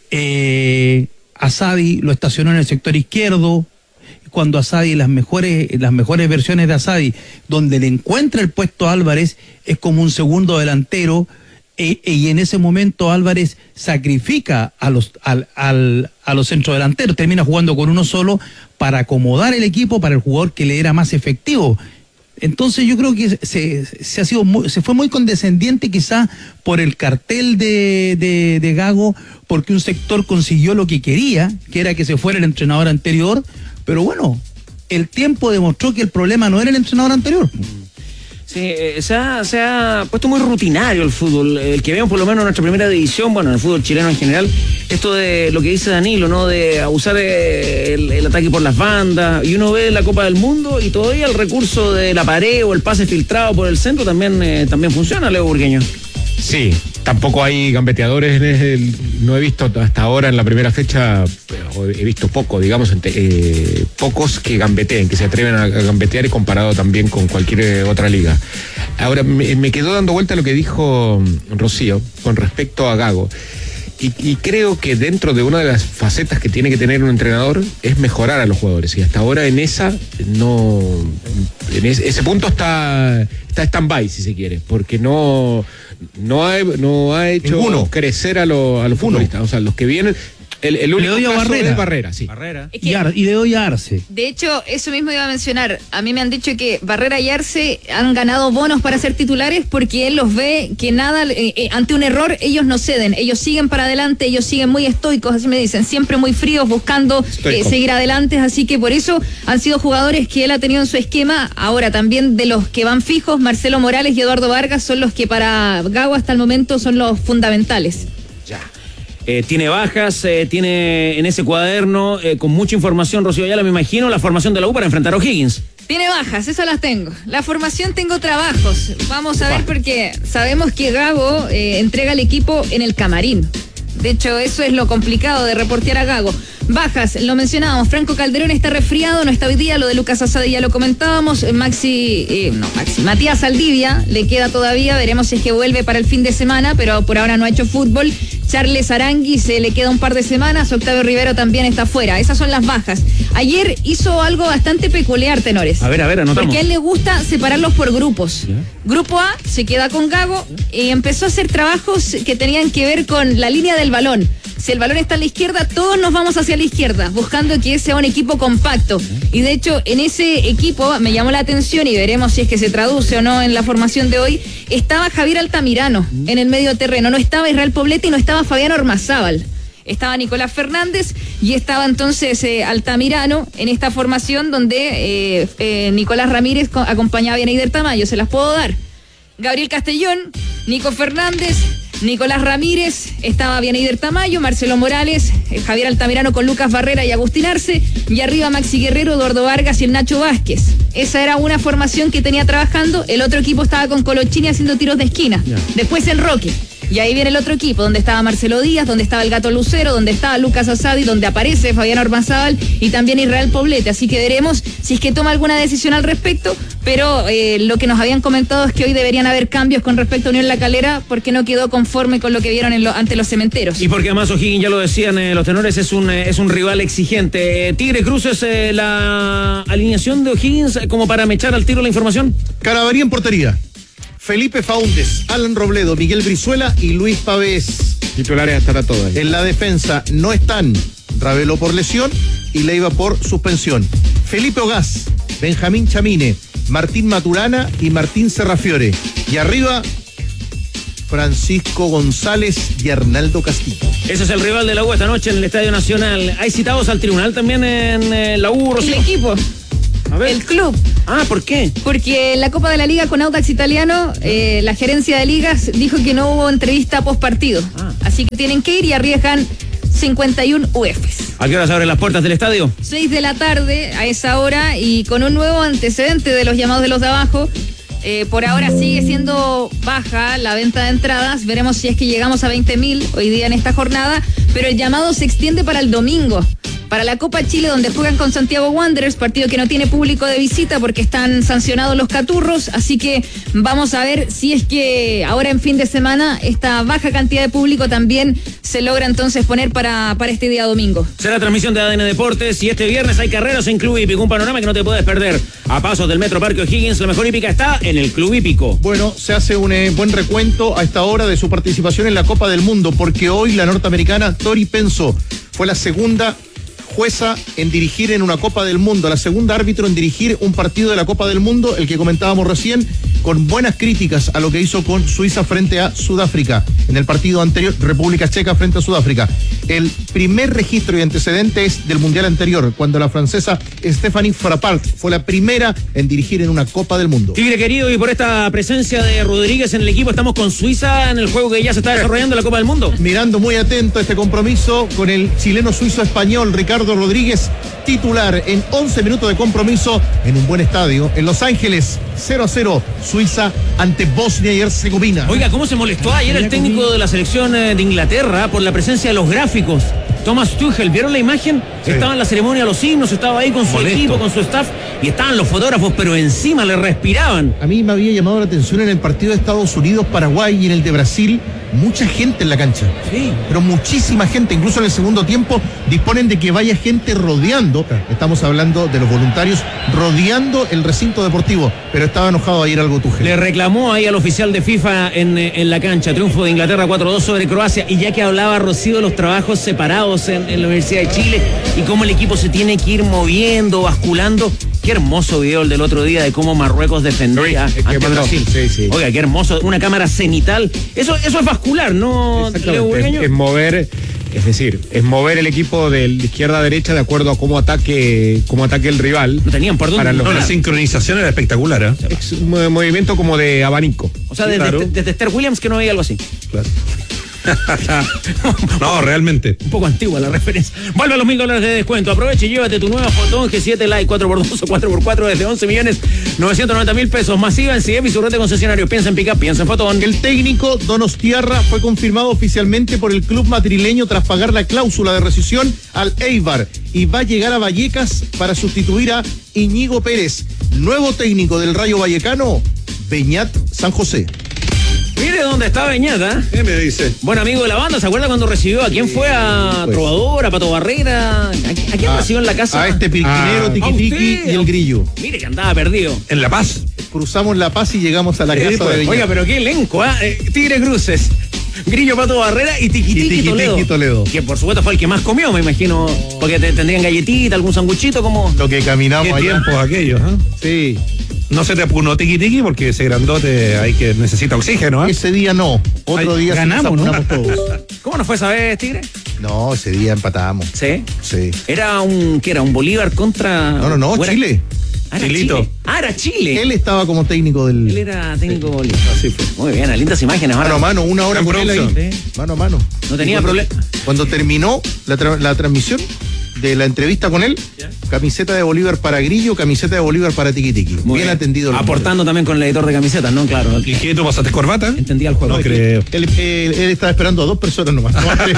Asadi lo estacionó en el sector izquierdo, cuando Asadi, las mejores versiones de Asadi, donde le encuentra el puesto a Álvarez, es como un segundo delantero, y en ese momento Álvarez sacrifica a los centrodelanteros, termina jugando con uno solo para acomodar el equipo para el jugador que le era más efectivo. Entonces yo creo que se fue muy condescendiente quizá por el cartel de Gago, porque un sector consiguió lo que quería, que era que se fuera el entrenador anterior, pero bueno, el tiempo demostró que el problema no era el entrenador anterior. Sí, se ha puesto muy rutinario el fútbol, el que vemos por lo menos en nuestra primera división, bueno, en el fútbol chileno en general, esto de lo que dice Danilo, ¿no? De abusar el ataque por las bandas, y uno ve la Copa del Mundo y todavía el recurso de la pared o el pase filtrado por el centro también funciona, Leo Burgueño. Sí, tampoco hay gambeteadores, no he visto hasta ahora en la primera fecha, he visto poco, digamos, pocos que gambeteen, que se atreven a gambetear, y comparado también con cualquier otra liga. Ahora, me quedó dando vuelta lo que dijo Rocío con respecto a Gago. Y creo que dentro de una de las facetas que tiene que tener un entrenador es mejorar a los jugadores. Y hasta ahora en ese punto está stand-by, si se quiere, porque no ha hecho crecer a los futbolistas. O sea, los que vienen. El único caso es Barrera, sí. Es que, y le doy a Arce. De hecho, eso mismo iba a mencionar. A mí me han dicho que Barrera y Arce han ganado bonos para ser titulares, porque él los ve que nada, ante un error, ellos no ceden. Ellos siguen para adelante, ellos siguen muy estoicos, así me dicen, siempre muy fríos, buscando seguir adelante. Así que por eso han sido jugadores que él ha tenido en su esquema. Ahora, también de los que van fijos, Marcelo Morales y Eduardo Vargas son los que para Gago hasta el momento son los fundamentales. Ya. Tiene bajas, tiene en ese cuaderno con mucha información, Rocío Ayala, me imagino, la formación de la U para enfrentar a O'Higgins. Tiene bajas, esas las tengo. La formación tengo trabajos. Vamos a ver, porque sabemos que Gago entrega el equipo en el camarín. De hecho, eso es lo complicado de reportear a Gago. Bajas, lo mencionábamos, Franco Calderón está resfriado, no está hoy día, lo de Lucas Asadi ya lo comentábamos, Matías Saldivia le queda todavía, veremos si es que vuelve para el fin de semana, pero por ahora no ha hecho fútbol. Charles Arangui se le queda un par de semanas, Octavio Rivero también está fuera. Esas son las bajas. Ayer hizo algo bastante peculiar, tenores. A ver, anotamos. Porque a él le gusta separarlos por grupos. ¿Ya? Grupo A se queda con Gago y empezó a hacer trabajos que tenían que ver con la línea del balón. Si el balón está a la izquierda, todos nos vamos hacia la izquierda, buscando que sea un equipo compacto. Y de hecho, en ese equipo me llamó la atención, y veremos si es que se traduce o no en la formación de hoy, estaba Javier Altamirano en el medio terreno, no estaba Israel Poblete y no estaba Fabián Ormazábal. Estaba Nicolás Fernández y estaba entonces Altamirano en esta formación donde Nicolás Ramírez acompañaba a Neider Tamayo. Se las puedo dar. Gabriel Castellón, Nico Fernández, Nicolás Ramírez, estaba Bieneider Tamayo, Marcelo Morales, Javier Altamirano con Lucas Barrera y Agustín Arce, y arriba Maxi Guerrero, Eduardo Vargas y el Nacho Vázquez. Esa era una formación que tenía trabajando. El otro equipo estaba con Colochini haciendo tiros de esquina. Después el Roque. Y ahí viene el otro equipo, donde estaba Marcelo Díaz, donde estaba el Gato Lucero, donde estaba Lucas Asadi, donde aparece Fabián Ormazábal y también Israel Poblete. Así que veremos si es que toma alguna decisión al respecto, pero lo que nos habían comentado es que hoy deberían haber cambios con respecto a Unión La Calera, porque no quedó conforme con lo que vieron ante los cementeros. Y porque además O'Higgins, ya lo decían los tenores, es un rival exigente. Tigre Cruces, la alineación de O'Higgins, como para mechar al tiro la información. Carabarí en portería. Felipe Faúndez, Alan Robledo, Miguel Brizuela y Luis Pavés. Titulares estará todo ahí. En la defensa no están Ravelo por lesión y Leiva por suspensión. Felipe Ogaz, Benjamín Chamine, Martín Maturana y Martín Serrafiore. Y arriba, Francisco González y Arnaldo Castillo. Ese es el rival de la U esta noche en el Estadio Nacional. ¿Hay citados al tribunal también en la U, Rocío? El equipo. El club. Ah, ¿por qué? Porque en la Copa de la Liga con Audax Italiano, la gerencia de ligas dijo que no hubo entrevista post partido. Así que tienen que ir y arriesgan 51 UFs. ¿A qué hora se abren las puertas del estadio? 6 de la tarde a esa hora, y con un nuevo antecedente de los llamados de los de abajo. Por ahora sigue siendo baja la venta de entradas. Veremos si es que llegamos a 20.000 hoy día en esta jornada, pero el llamado se extiende para el domingo, para la Copa Chile, donde juegan con Santiago Wanderers, partido que no tiene público de visita porque están sancionados los caturros. Así que vamos a ver si es que ahora en fin de semana esta baja cantidad de público también se logra entonces poner para este día domingo. Será transmisión de ADN Deportes, y este viernes hay carreras en Club Hípico, un panorama que no te puedes perder. A pasos del Metro Parque O'Higgins, la mejor hípica está en el Club Hípico. Bueno, se hace un buen recuento a esta hora de su participación en la Copa del Mundo, porque hoy la norteamericana Tori Penso fue la segunda jueza en dirigir en una Copa del Mundo, la segunda árbitro en dirigir un partido de la Copa del Mundo, el que comentábamos recién, con buenas críticas a lo que hizo con Suiza frente a Sudáfrica. En el partido anterior, República Checa frente a Sudáfrica. El primer registro y antecedente es del Mundial anterior, cuando la francesa Stéphanie Frappart fue la primera en dirigir en una Copa del Mundo. Tigre querido, y por esta presencia de Rodríguez en el equipo, estamos con Suiza en el juego que ya se está desarrollando en la Copa del Mundo. Mirando muy atento a este compromiso con el chileno suizo español Ricardo Rodríguez, titular en 11 minutos de compromiso en un buen estadio en Los Ángeles. 0-0 Suiza ante Bosnia y Herzegovina. Oiga, ¿cómo se molestó ayer el técnico de la selección de Inglaterra por la presencia de los gráficos? Thomas Tuchel, ¿vieron la imagen? Sí. Estaba en la ceremonia de los himnos, estaba ahí con su equipo, con su staff, y estaban los fotógrafos, pero encima le respiraban. A mí me había llamado la atención en el partido de Estados Unidos, Paraguay y en el de Brasil, mucha gente en la cancha. Sí. Pero muchísima gente, incluso en el segundo tiempo disponen de que vaya gente rodeando, estamos hablando de los voluntarios, rodeando el recinto deportivo, pero estaba enojado ayer algo Tuchel. Le reclamó ahí al oficial de FIFA en la cancha, triunfo de Inglaterra 4-2 sobre Croacia, y ya que hablaba Rocío de los trabajos separados en la Universidad de Chile y cómo el equipo se tiene que ir moviendo, basculando. Qué hermoso video el del otro día de cómo Marruecos defendía ante Brasil. Sí. Oiga, qué hermoso, una cámara cenital. Eso es bascular, ¿no? Es mover, es decir, es mover el equipo de izquierda a derecha de acuerdo a cómo ataque el rival. No tenían por dónde. La sincronización era espectacular, ¿eh? Es un movimiento como de abanico. O sea, desde Esther Williams que no veía algo así. Claro. No, realmente. Un poco antigua la referencia. Vuelve a los $1.000 de descuento. Aprovecha y llévate tu nueva Fotón G7 Lite 4x2 o 4x4 desde 11.990.000 pesos. Masiva en CIEP y su red de concesionarios. Piensa en Pickup, piensa en Fotón. El técnico Donostiarra fue confirmado oficialmente por el club madrileño tras pagar la cláusula de rescisión al Eibar, y va a llegar a Vallecas para sustituir a Íñigo Pérez. Nuevo técnico del Rayo Vallecano, Beñat San José. Mire dónde está Beñata. ¿Qué me dice? Buen amigo de la banda, ¿se acuerda cuando recibió? ¿A quién fue? ¿A Trovador, a Pato Barrera? ¿A quién recibió en la casa? A este pirquinero, Tiquitiqui y el Grillo. Mire que andaba perdido. En La Paz. Cruzamos La Paz y llegamos a la casa de Beñat. Oiga, pero qué elenco, ¿eh? Tigre Cruces, Grillo, Pato Barrera y Tiquitiqui Toledo. Que por supuesto fue el que más comió, me imagino, porque tendrían galletita, algún sanguchito, como... Lo que caminamos. ¿Qué tiempos aquellos, ¿eh? Sí. No se te apunó Tiquitiqui porque ese grandote hay que necesita oxígeno, ¿eh? Ese día no. Otro día ganamos, ¿no? Todos. ¿Cómo nos fue esa vez, Tigre? No, ese día empatamos. ¿Sí? Sí. ¿Era un Bolívar contra... No, Chile. Chilito. Era Chile. Él estaba como técnico del. Él era técnico bolívar. Así fue. Muy bien, lindas imágenes. Mano a mano, una hora con él ahí. Mano a mano. No tenía problema. Cuando terminó la transmisión de la entrevista con él, camiseta de Bolívar para Grillo, camiseta de Bolívar para Tiquitiqui. Bien atendido. Aportando también con el editor de camisetas, ¿no? Claro. ¿Y qué, tú pasaste corbata? Entendía el juego. No creo. Él estaba esperando a 2 personas nomás.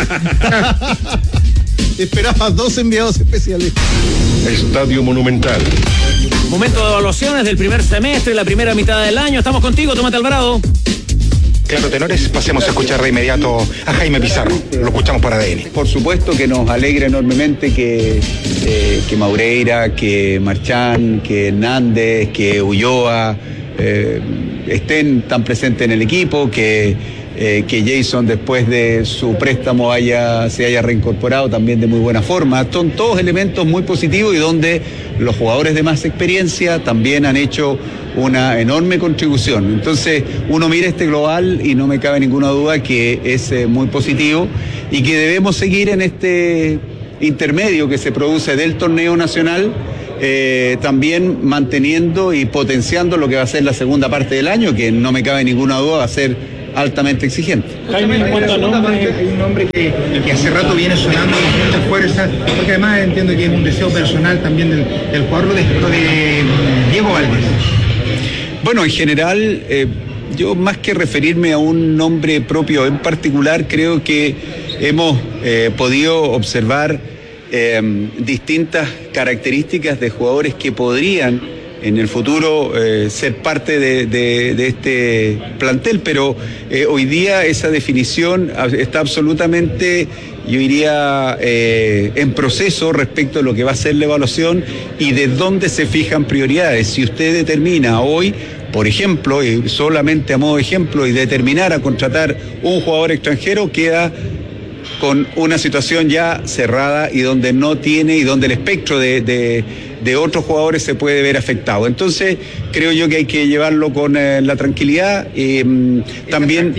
Esperaba a 2 enviados especiales. Estadio Monumental. Momento de evaluaciones del primer semestre, la primera mitad del año. Estamos contigo, Tomate Alvarado. Claro, tenores, pasemos a escuchar de inmediato a Jaime Pizarro. Lo escuchamos para ADN. Por supuesto que nos alegra enormemente que Maureira, que Marchán, que Hernández, que Ulloa estén tan presentes en el equipo, que Jason después de su préstamo se haya reincorporado también de muy buena forma. Son todos elementos muy positivos y donde los jugadores de más experiencia también han hecho una enorme contribución. Entonces uno mira este global y no me cabe ninguna duda que es muy positivo y que debemos seguir en este intermedio que se produce del torneo nacional, también manteniendo y potenciando lo que va a ser la segunda parte del año, que no me cabe ninguna duda va a ser altamente exigente. Jaime, en cuanto a nombres, hay un nombre que hace rato viene sonando con mucha fuerza, porque además entiendo que es un deseo personal también del jugador de Diego Valdés. Bueno, en general, yo más que referirme a un nombre propio en particular, creo que hemos podido observar distintas características de jugadores que podrían en el futuro ser parte de este plantel, pero hoy día esa definición está absolutamente, yo diría, en proceso respecto a lo que va a ser la evaluación y de dónde se fijan prioridades. Si usted determina hoy, por ejemplo, y solamente a modo de ejemplo, y determinar a contratar un jugador extranjero, queda con una situación ya cerrada y donde no tiene y donde el espectro de otros jugadores se puede ver afectado. Entonces creo yo que hay que llevarlo con la tranquilidad y también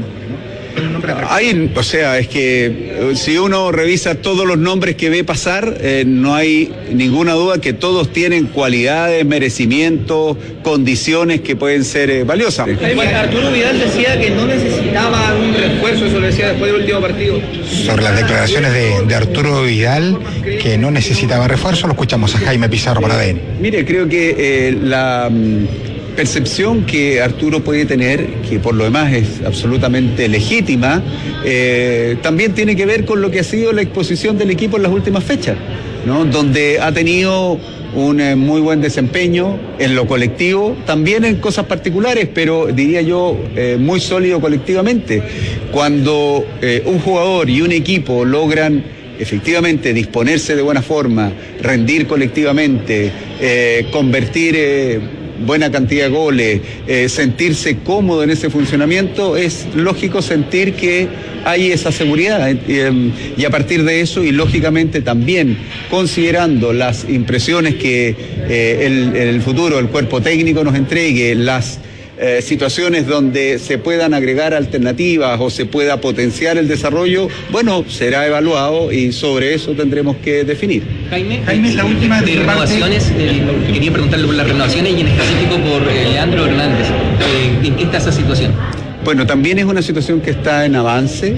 hay, o sea, es que si uno revisa todos los nombres que ve pasar, no hay ninguna duda que todos tienen cualidades, merecimientos, condiciones que pueden ser valiosas. Arturo Vidal decía que no necesitaba un refuerzo, eso lo decía después del último partido. Sobre las declaraciones de Arturo Vidal, que no necesitaba refuerzo, lo escuchamos a Jaime Pizarro para ADN. Mire, creo que la percepción que Arturo puede tener, que por lo demás es absolutamente legítima, también tiene que ver con lo que ha sido la exposición del equipo en las últimas fechas, ¿no? Donde ha tenido un muy buen desempeño en lo colectivo, también en cosas particulares, pero diría yo muy sólido colectivamente. Cuando un jugador y un equipo logran efectivamente disponerse de buena forma, rendir colectivamente, convertir buena cantidad de goles, sentirse cómodo en ese funcionamiento, es lógico sentir que hay esa seguridad y a partir de eso y lógicamente también considerando las impresiones que en el futuro el cuerpo técnico nos entregue, las situaciones donde se puedan agregar alternativas o se pueda potenciar el desarrollo, bueno, será evaluado y sobre eso tendremos que definir. Jaime, la última de renovaciones, quería preguntarle por las renovaciones y en específico por Leandro Hernández. ¿En qué está esa situación? Bueno, también es una situación que está en avance.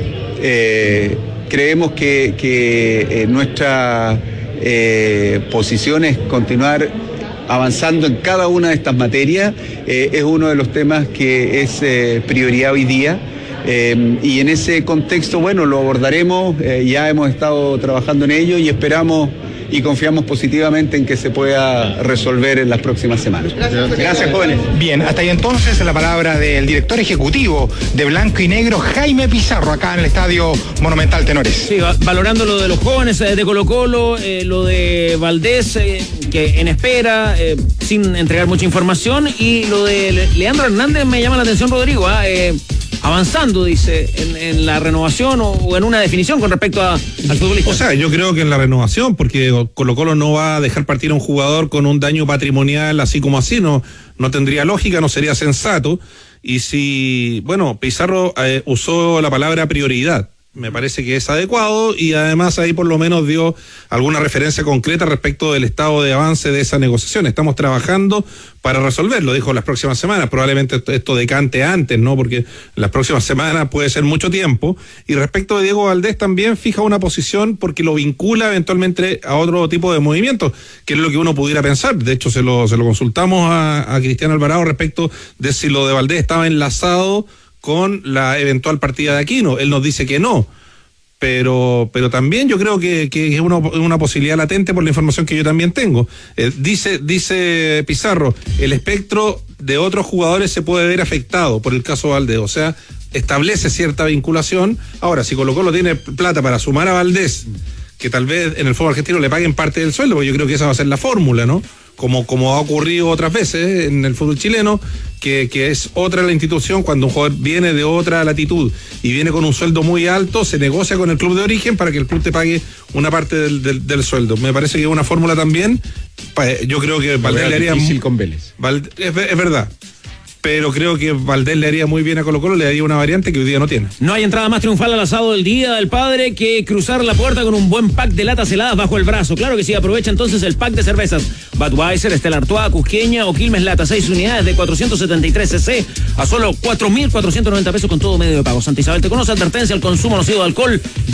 Creemos que nuestra posición es continuar avanzando en cada una de estas materias. Es uno de los temas que es prioridad hoy día. Y en ese contexto, bueno, lo abordaremos, ya hemos estado trabajando en ello y esperamos y confiamos positivamente en que se pueda resolver en las próximas semanas. Gracias, jóvenes. Bien, hasta ahí entonces la palabra del director ejecutivo de Blanco y Negro, Jaime Pizarro, acá en el Estadio Monumental Tenores. Sí, valorando lo de los jóvenes de Colo-Colo, lo de Valdés, que en espera, sin entregar mucha información, y lo de Leandro Hernández me llama la atención, Rodrigo, avanzando, dice, en la renovación o en una definición con respecto al futbolista. O sea, yo creo que en la renovación, porque Colo-Colo no va a dejar partir a un jugador con un daño patrimonial así como así, no tendría lógica, no sería sensato. Y si, bueno, Pizarro usó la palabra prioridad. me parece que es adecuado, y además ahí por lo menos dio alguna referencia concreta respecto del estado de avance de esa negociación. Estamos trabajando para resolverlo, dijo, las próximas semanas. Probablemente esto decante antes, ¿no? Porque las próximas semanas puede ser mucho tiempo. Y respecto de Diego Valdés también fija una posición porque lo vincula eventualmente a otro tipo de movimientos, que es lo que uno pudiera pensar. De hecho, se lo consultamos a Cristian Alvarado respecto de si lo de Valdés estaba enlazado con la eventual partida de Aquino. Él nos dice que no, pero también yo creo que es una posibilidad latente por la información que yo también tengo. Dice Pizarro, el espectro de otros jugadores se puede ver afectado por el caso Valdés, o sea, establece cierta vinculación. Ahora, si Colo-Colo tiene plata para sumar a Valdés, que tal vez en el fútbol argentino le paguen parte del sueldo, porque yo creo que esa va a ser la fórmula, ¿no? Como ha ocurrido otras veces en el fútbol chileno, que es otra la institución. Cuando un jugador viene de otra latitud y viene con un sueldo muy alto, se negocia con el club de origen para que el club te pague una parte del sueldo. Me parece que es una fórmula también. Yo creo que Valdés le haría difícil con Vélez. Es verdad. Pero creo que Valdés le haría muy bien a Colo-Colo, le daría una variante que hoy día no tiene. No hay entrada más triunfal al asado del Día del Padre que cruzar la puerta con un buen pack de latas heladas bajo el brazo. Claro que sí, aprovecha entonces el pack de cervezas Budweiser, Stella Artois, Cusqueña o Quilmes Lata, 6 unidades de 473 cc a solo 4.490 pesos con todo medio de pago. Santa Isabel te conoce, advertencia al consumo nocivo de alcohol.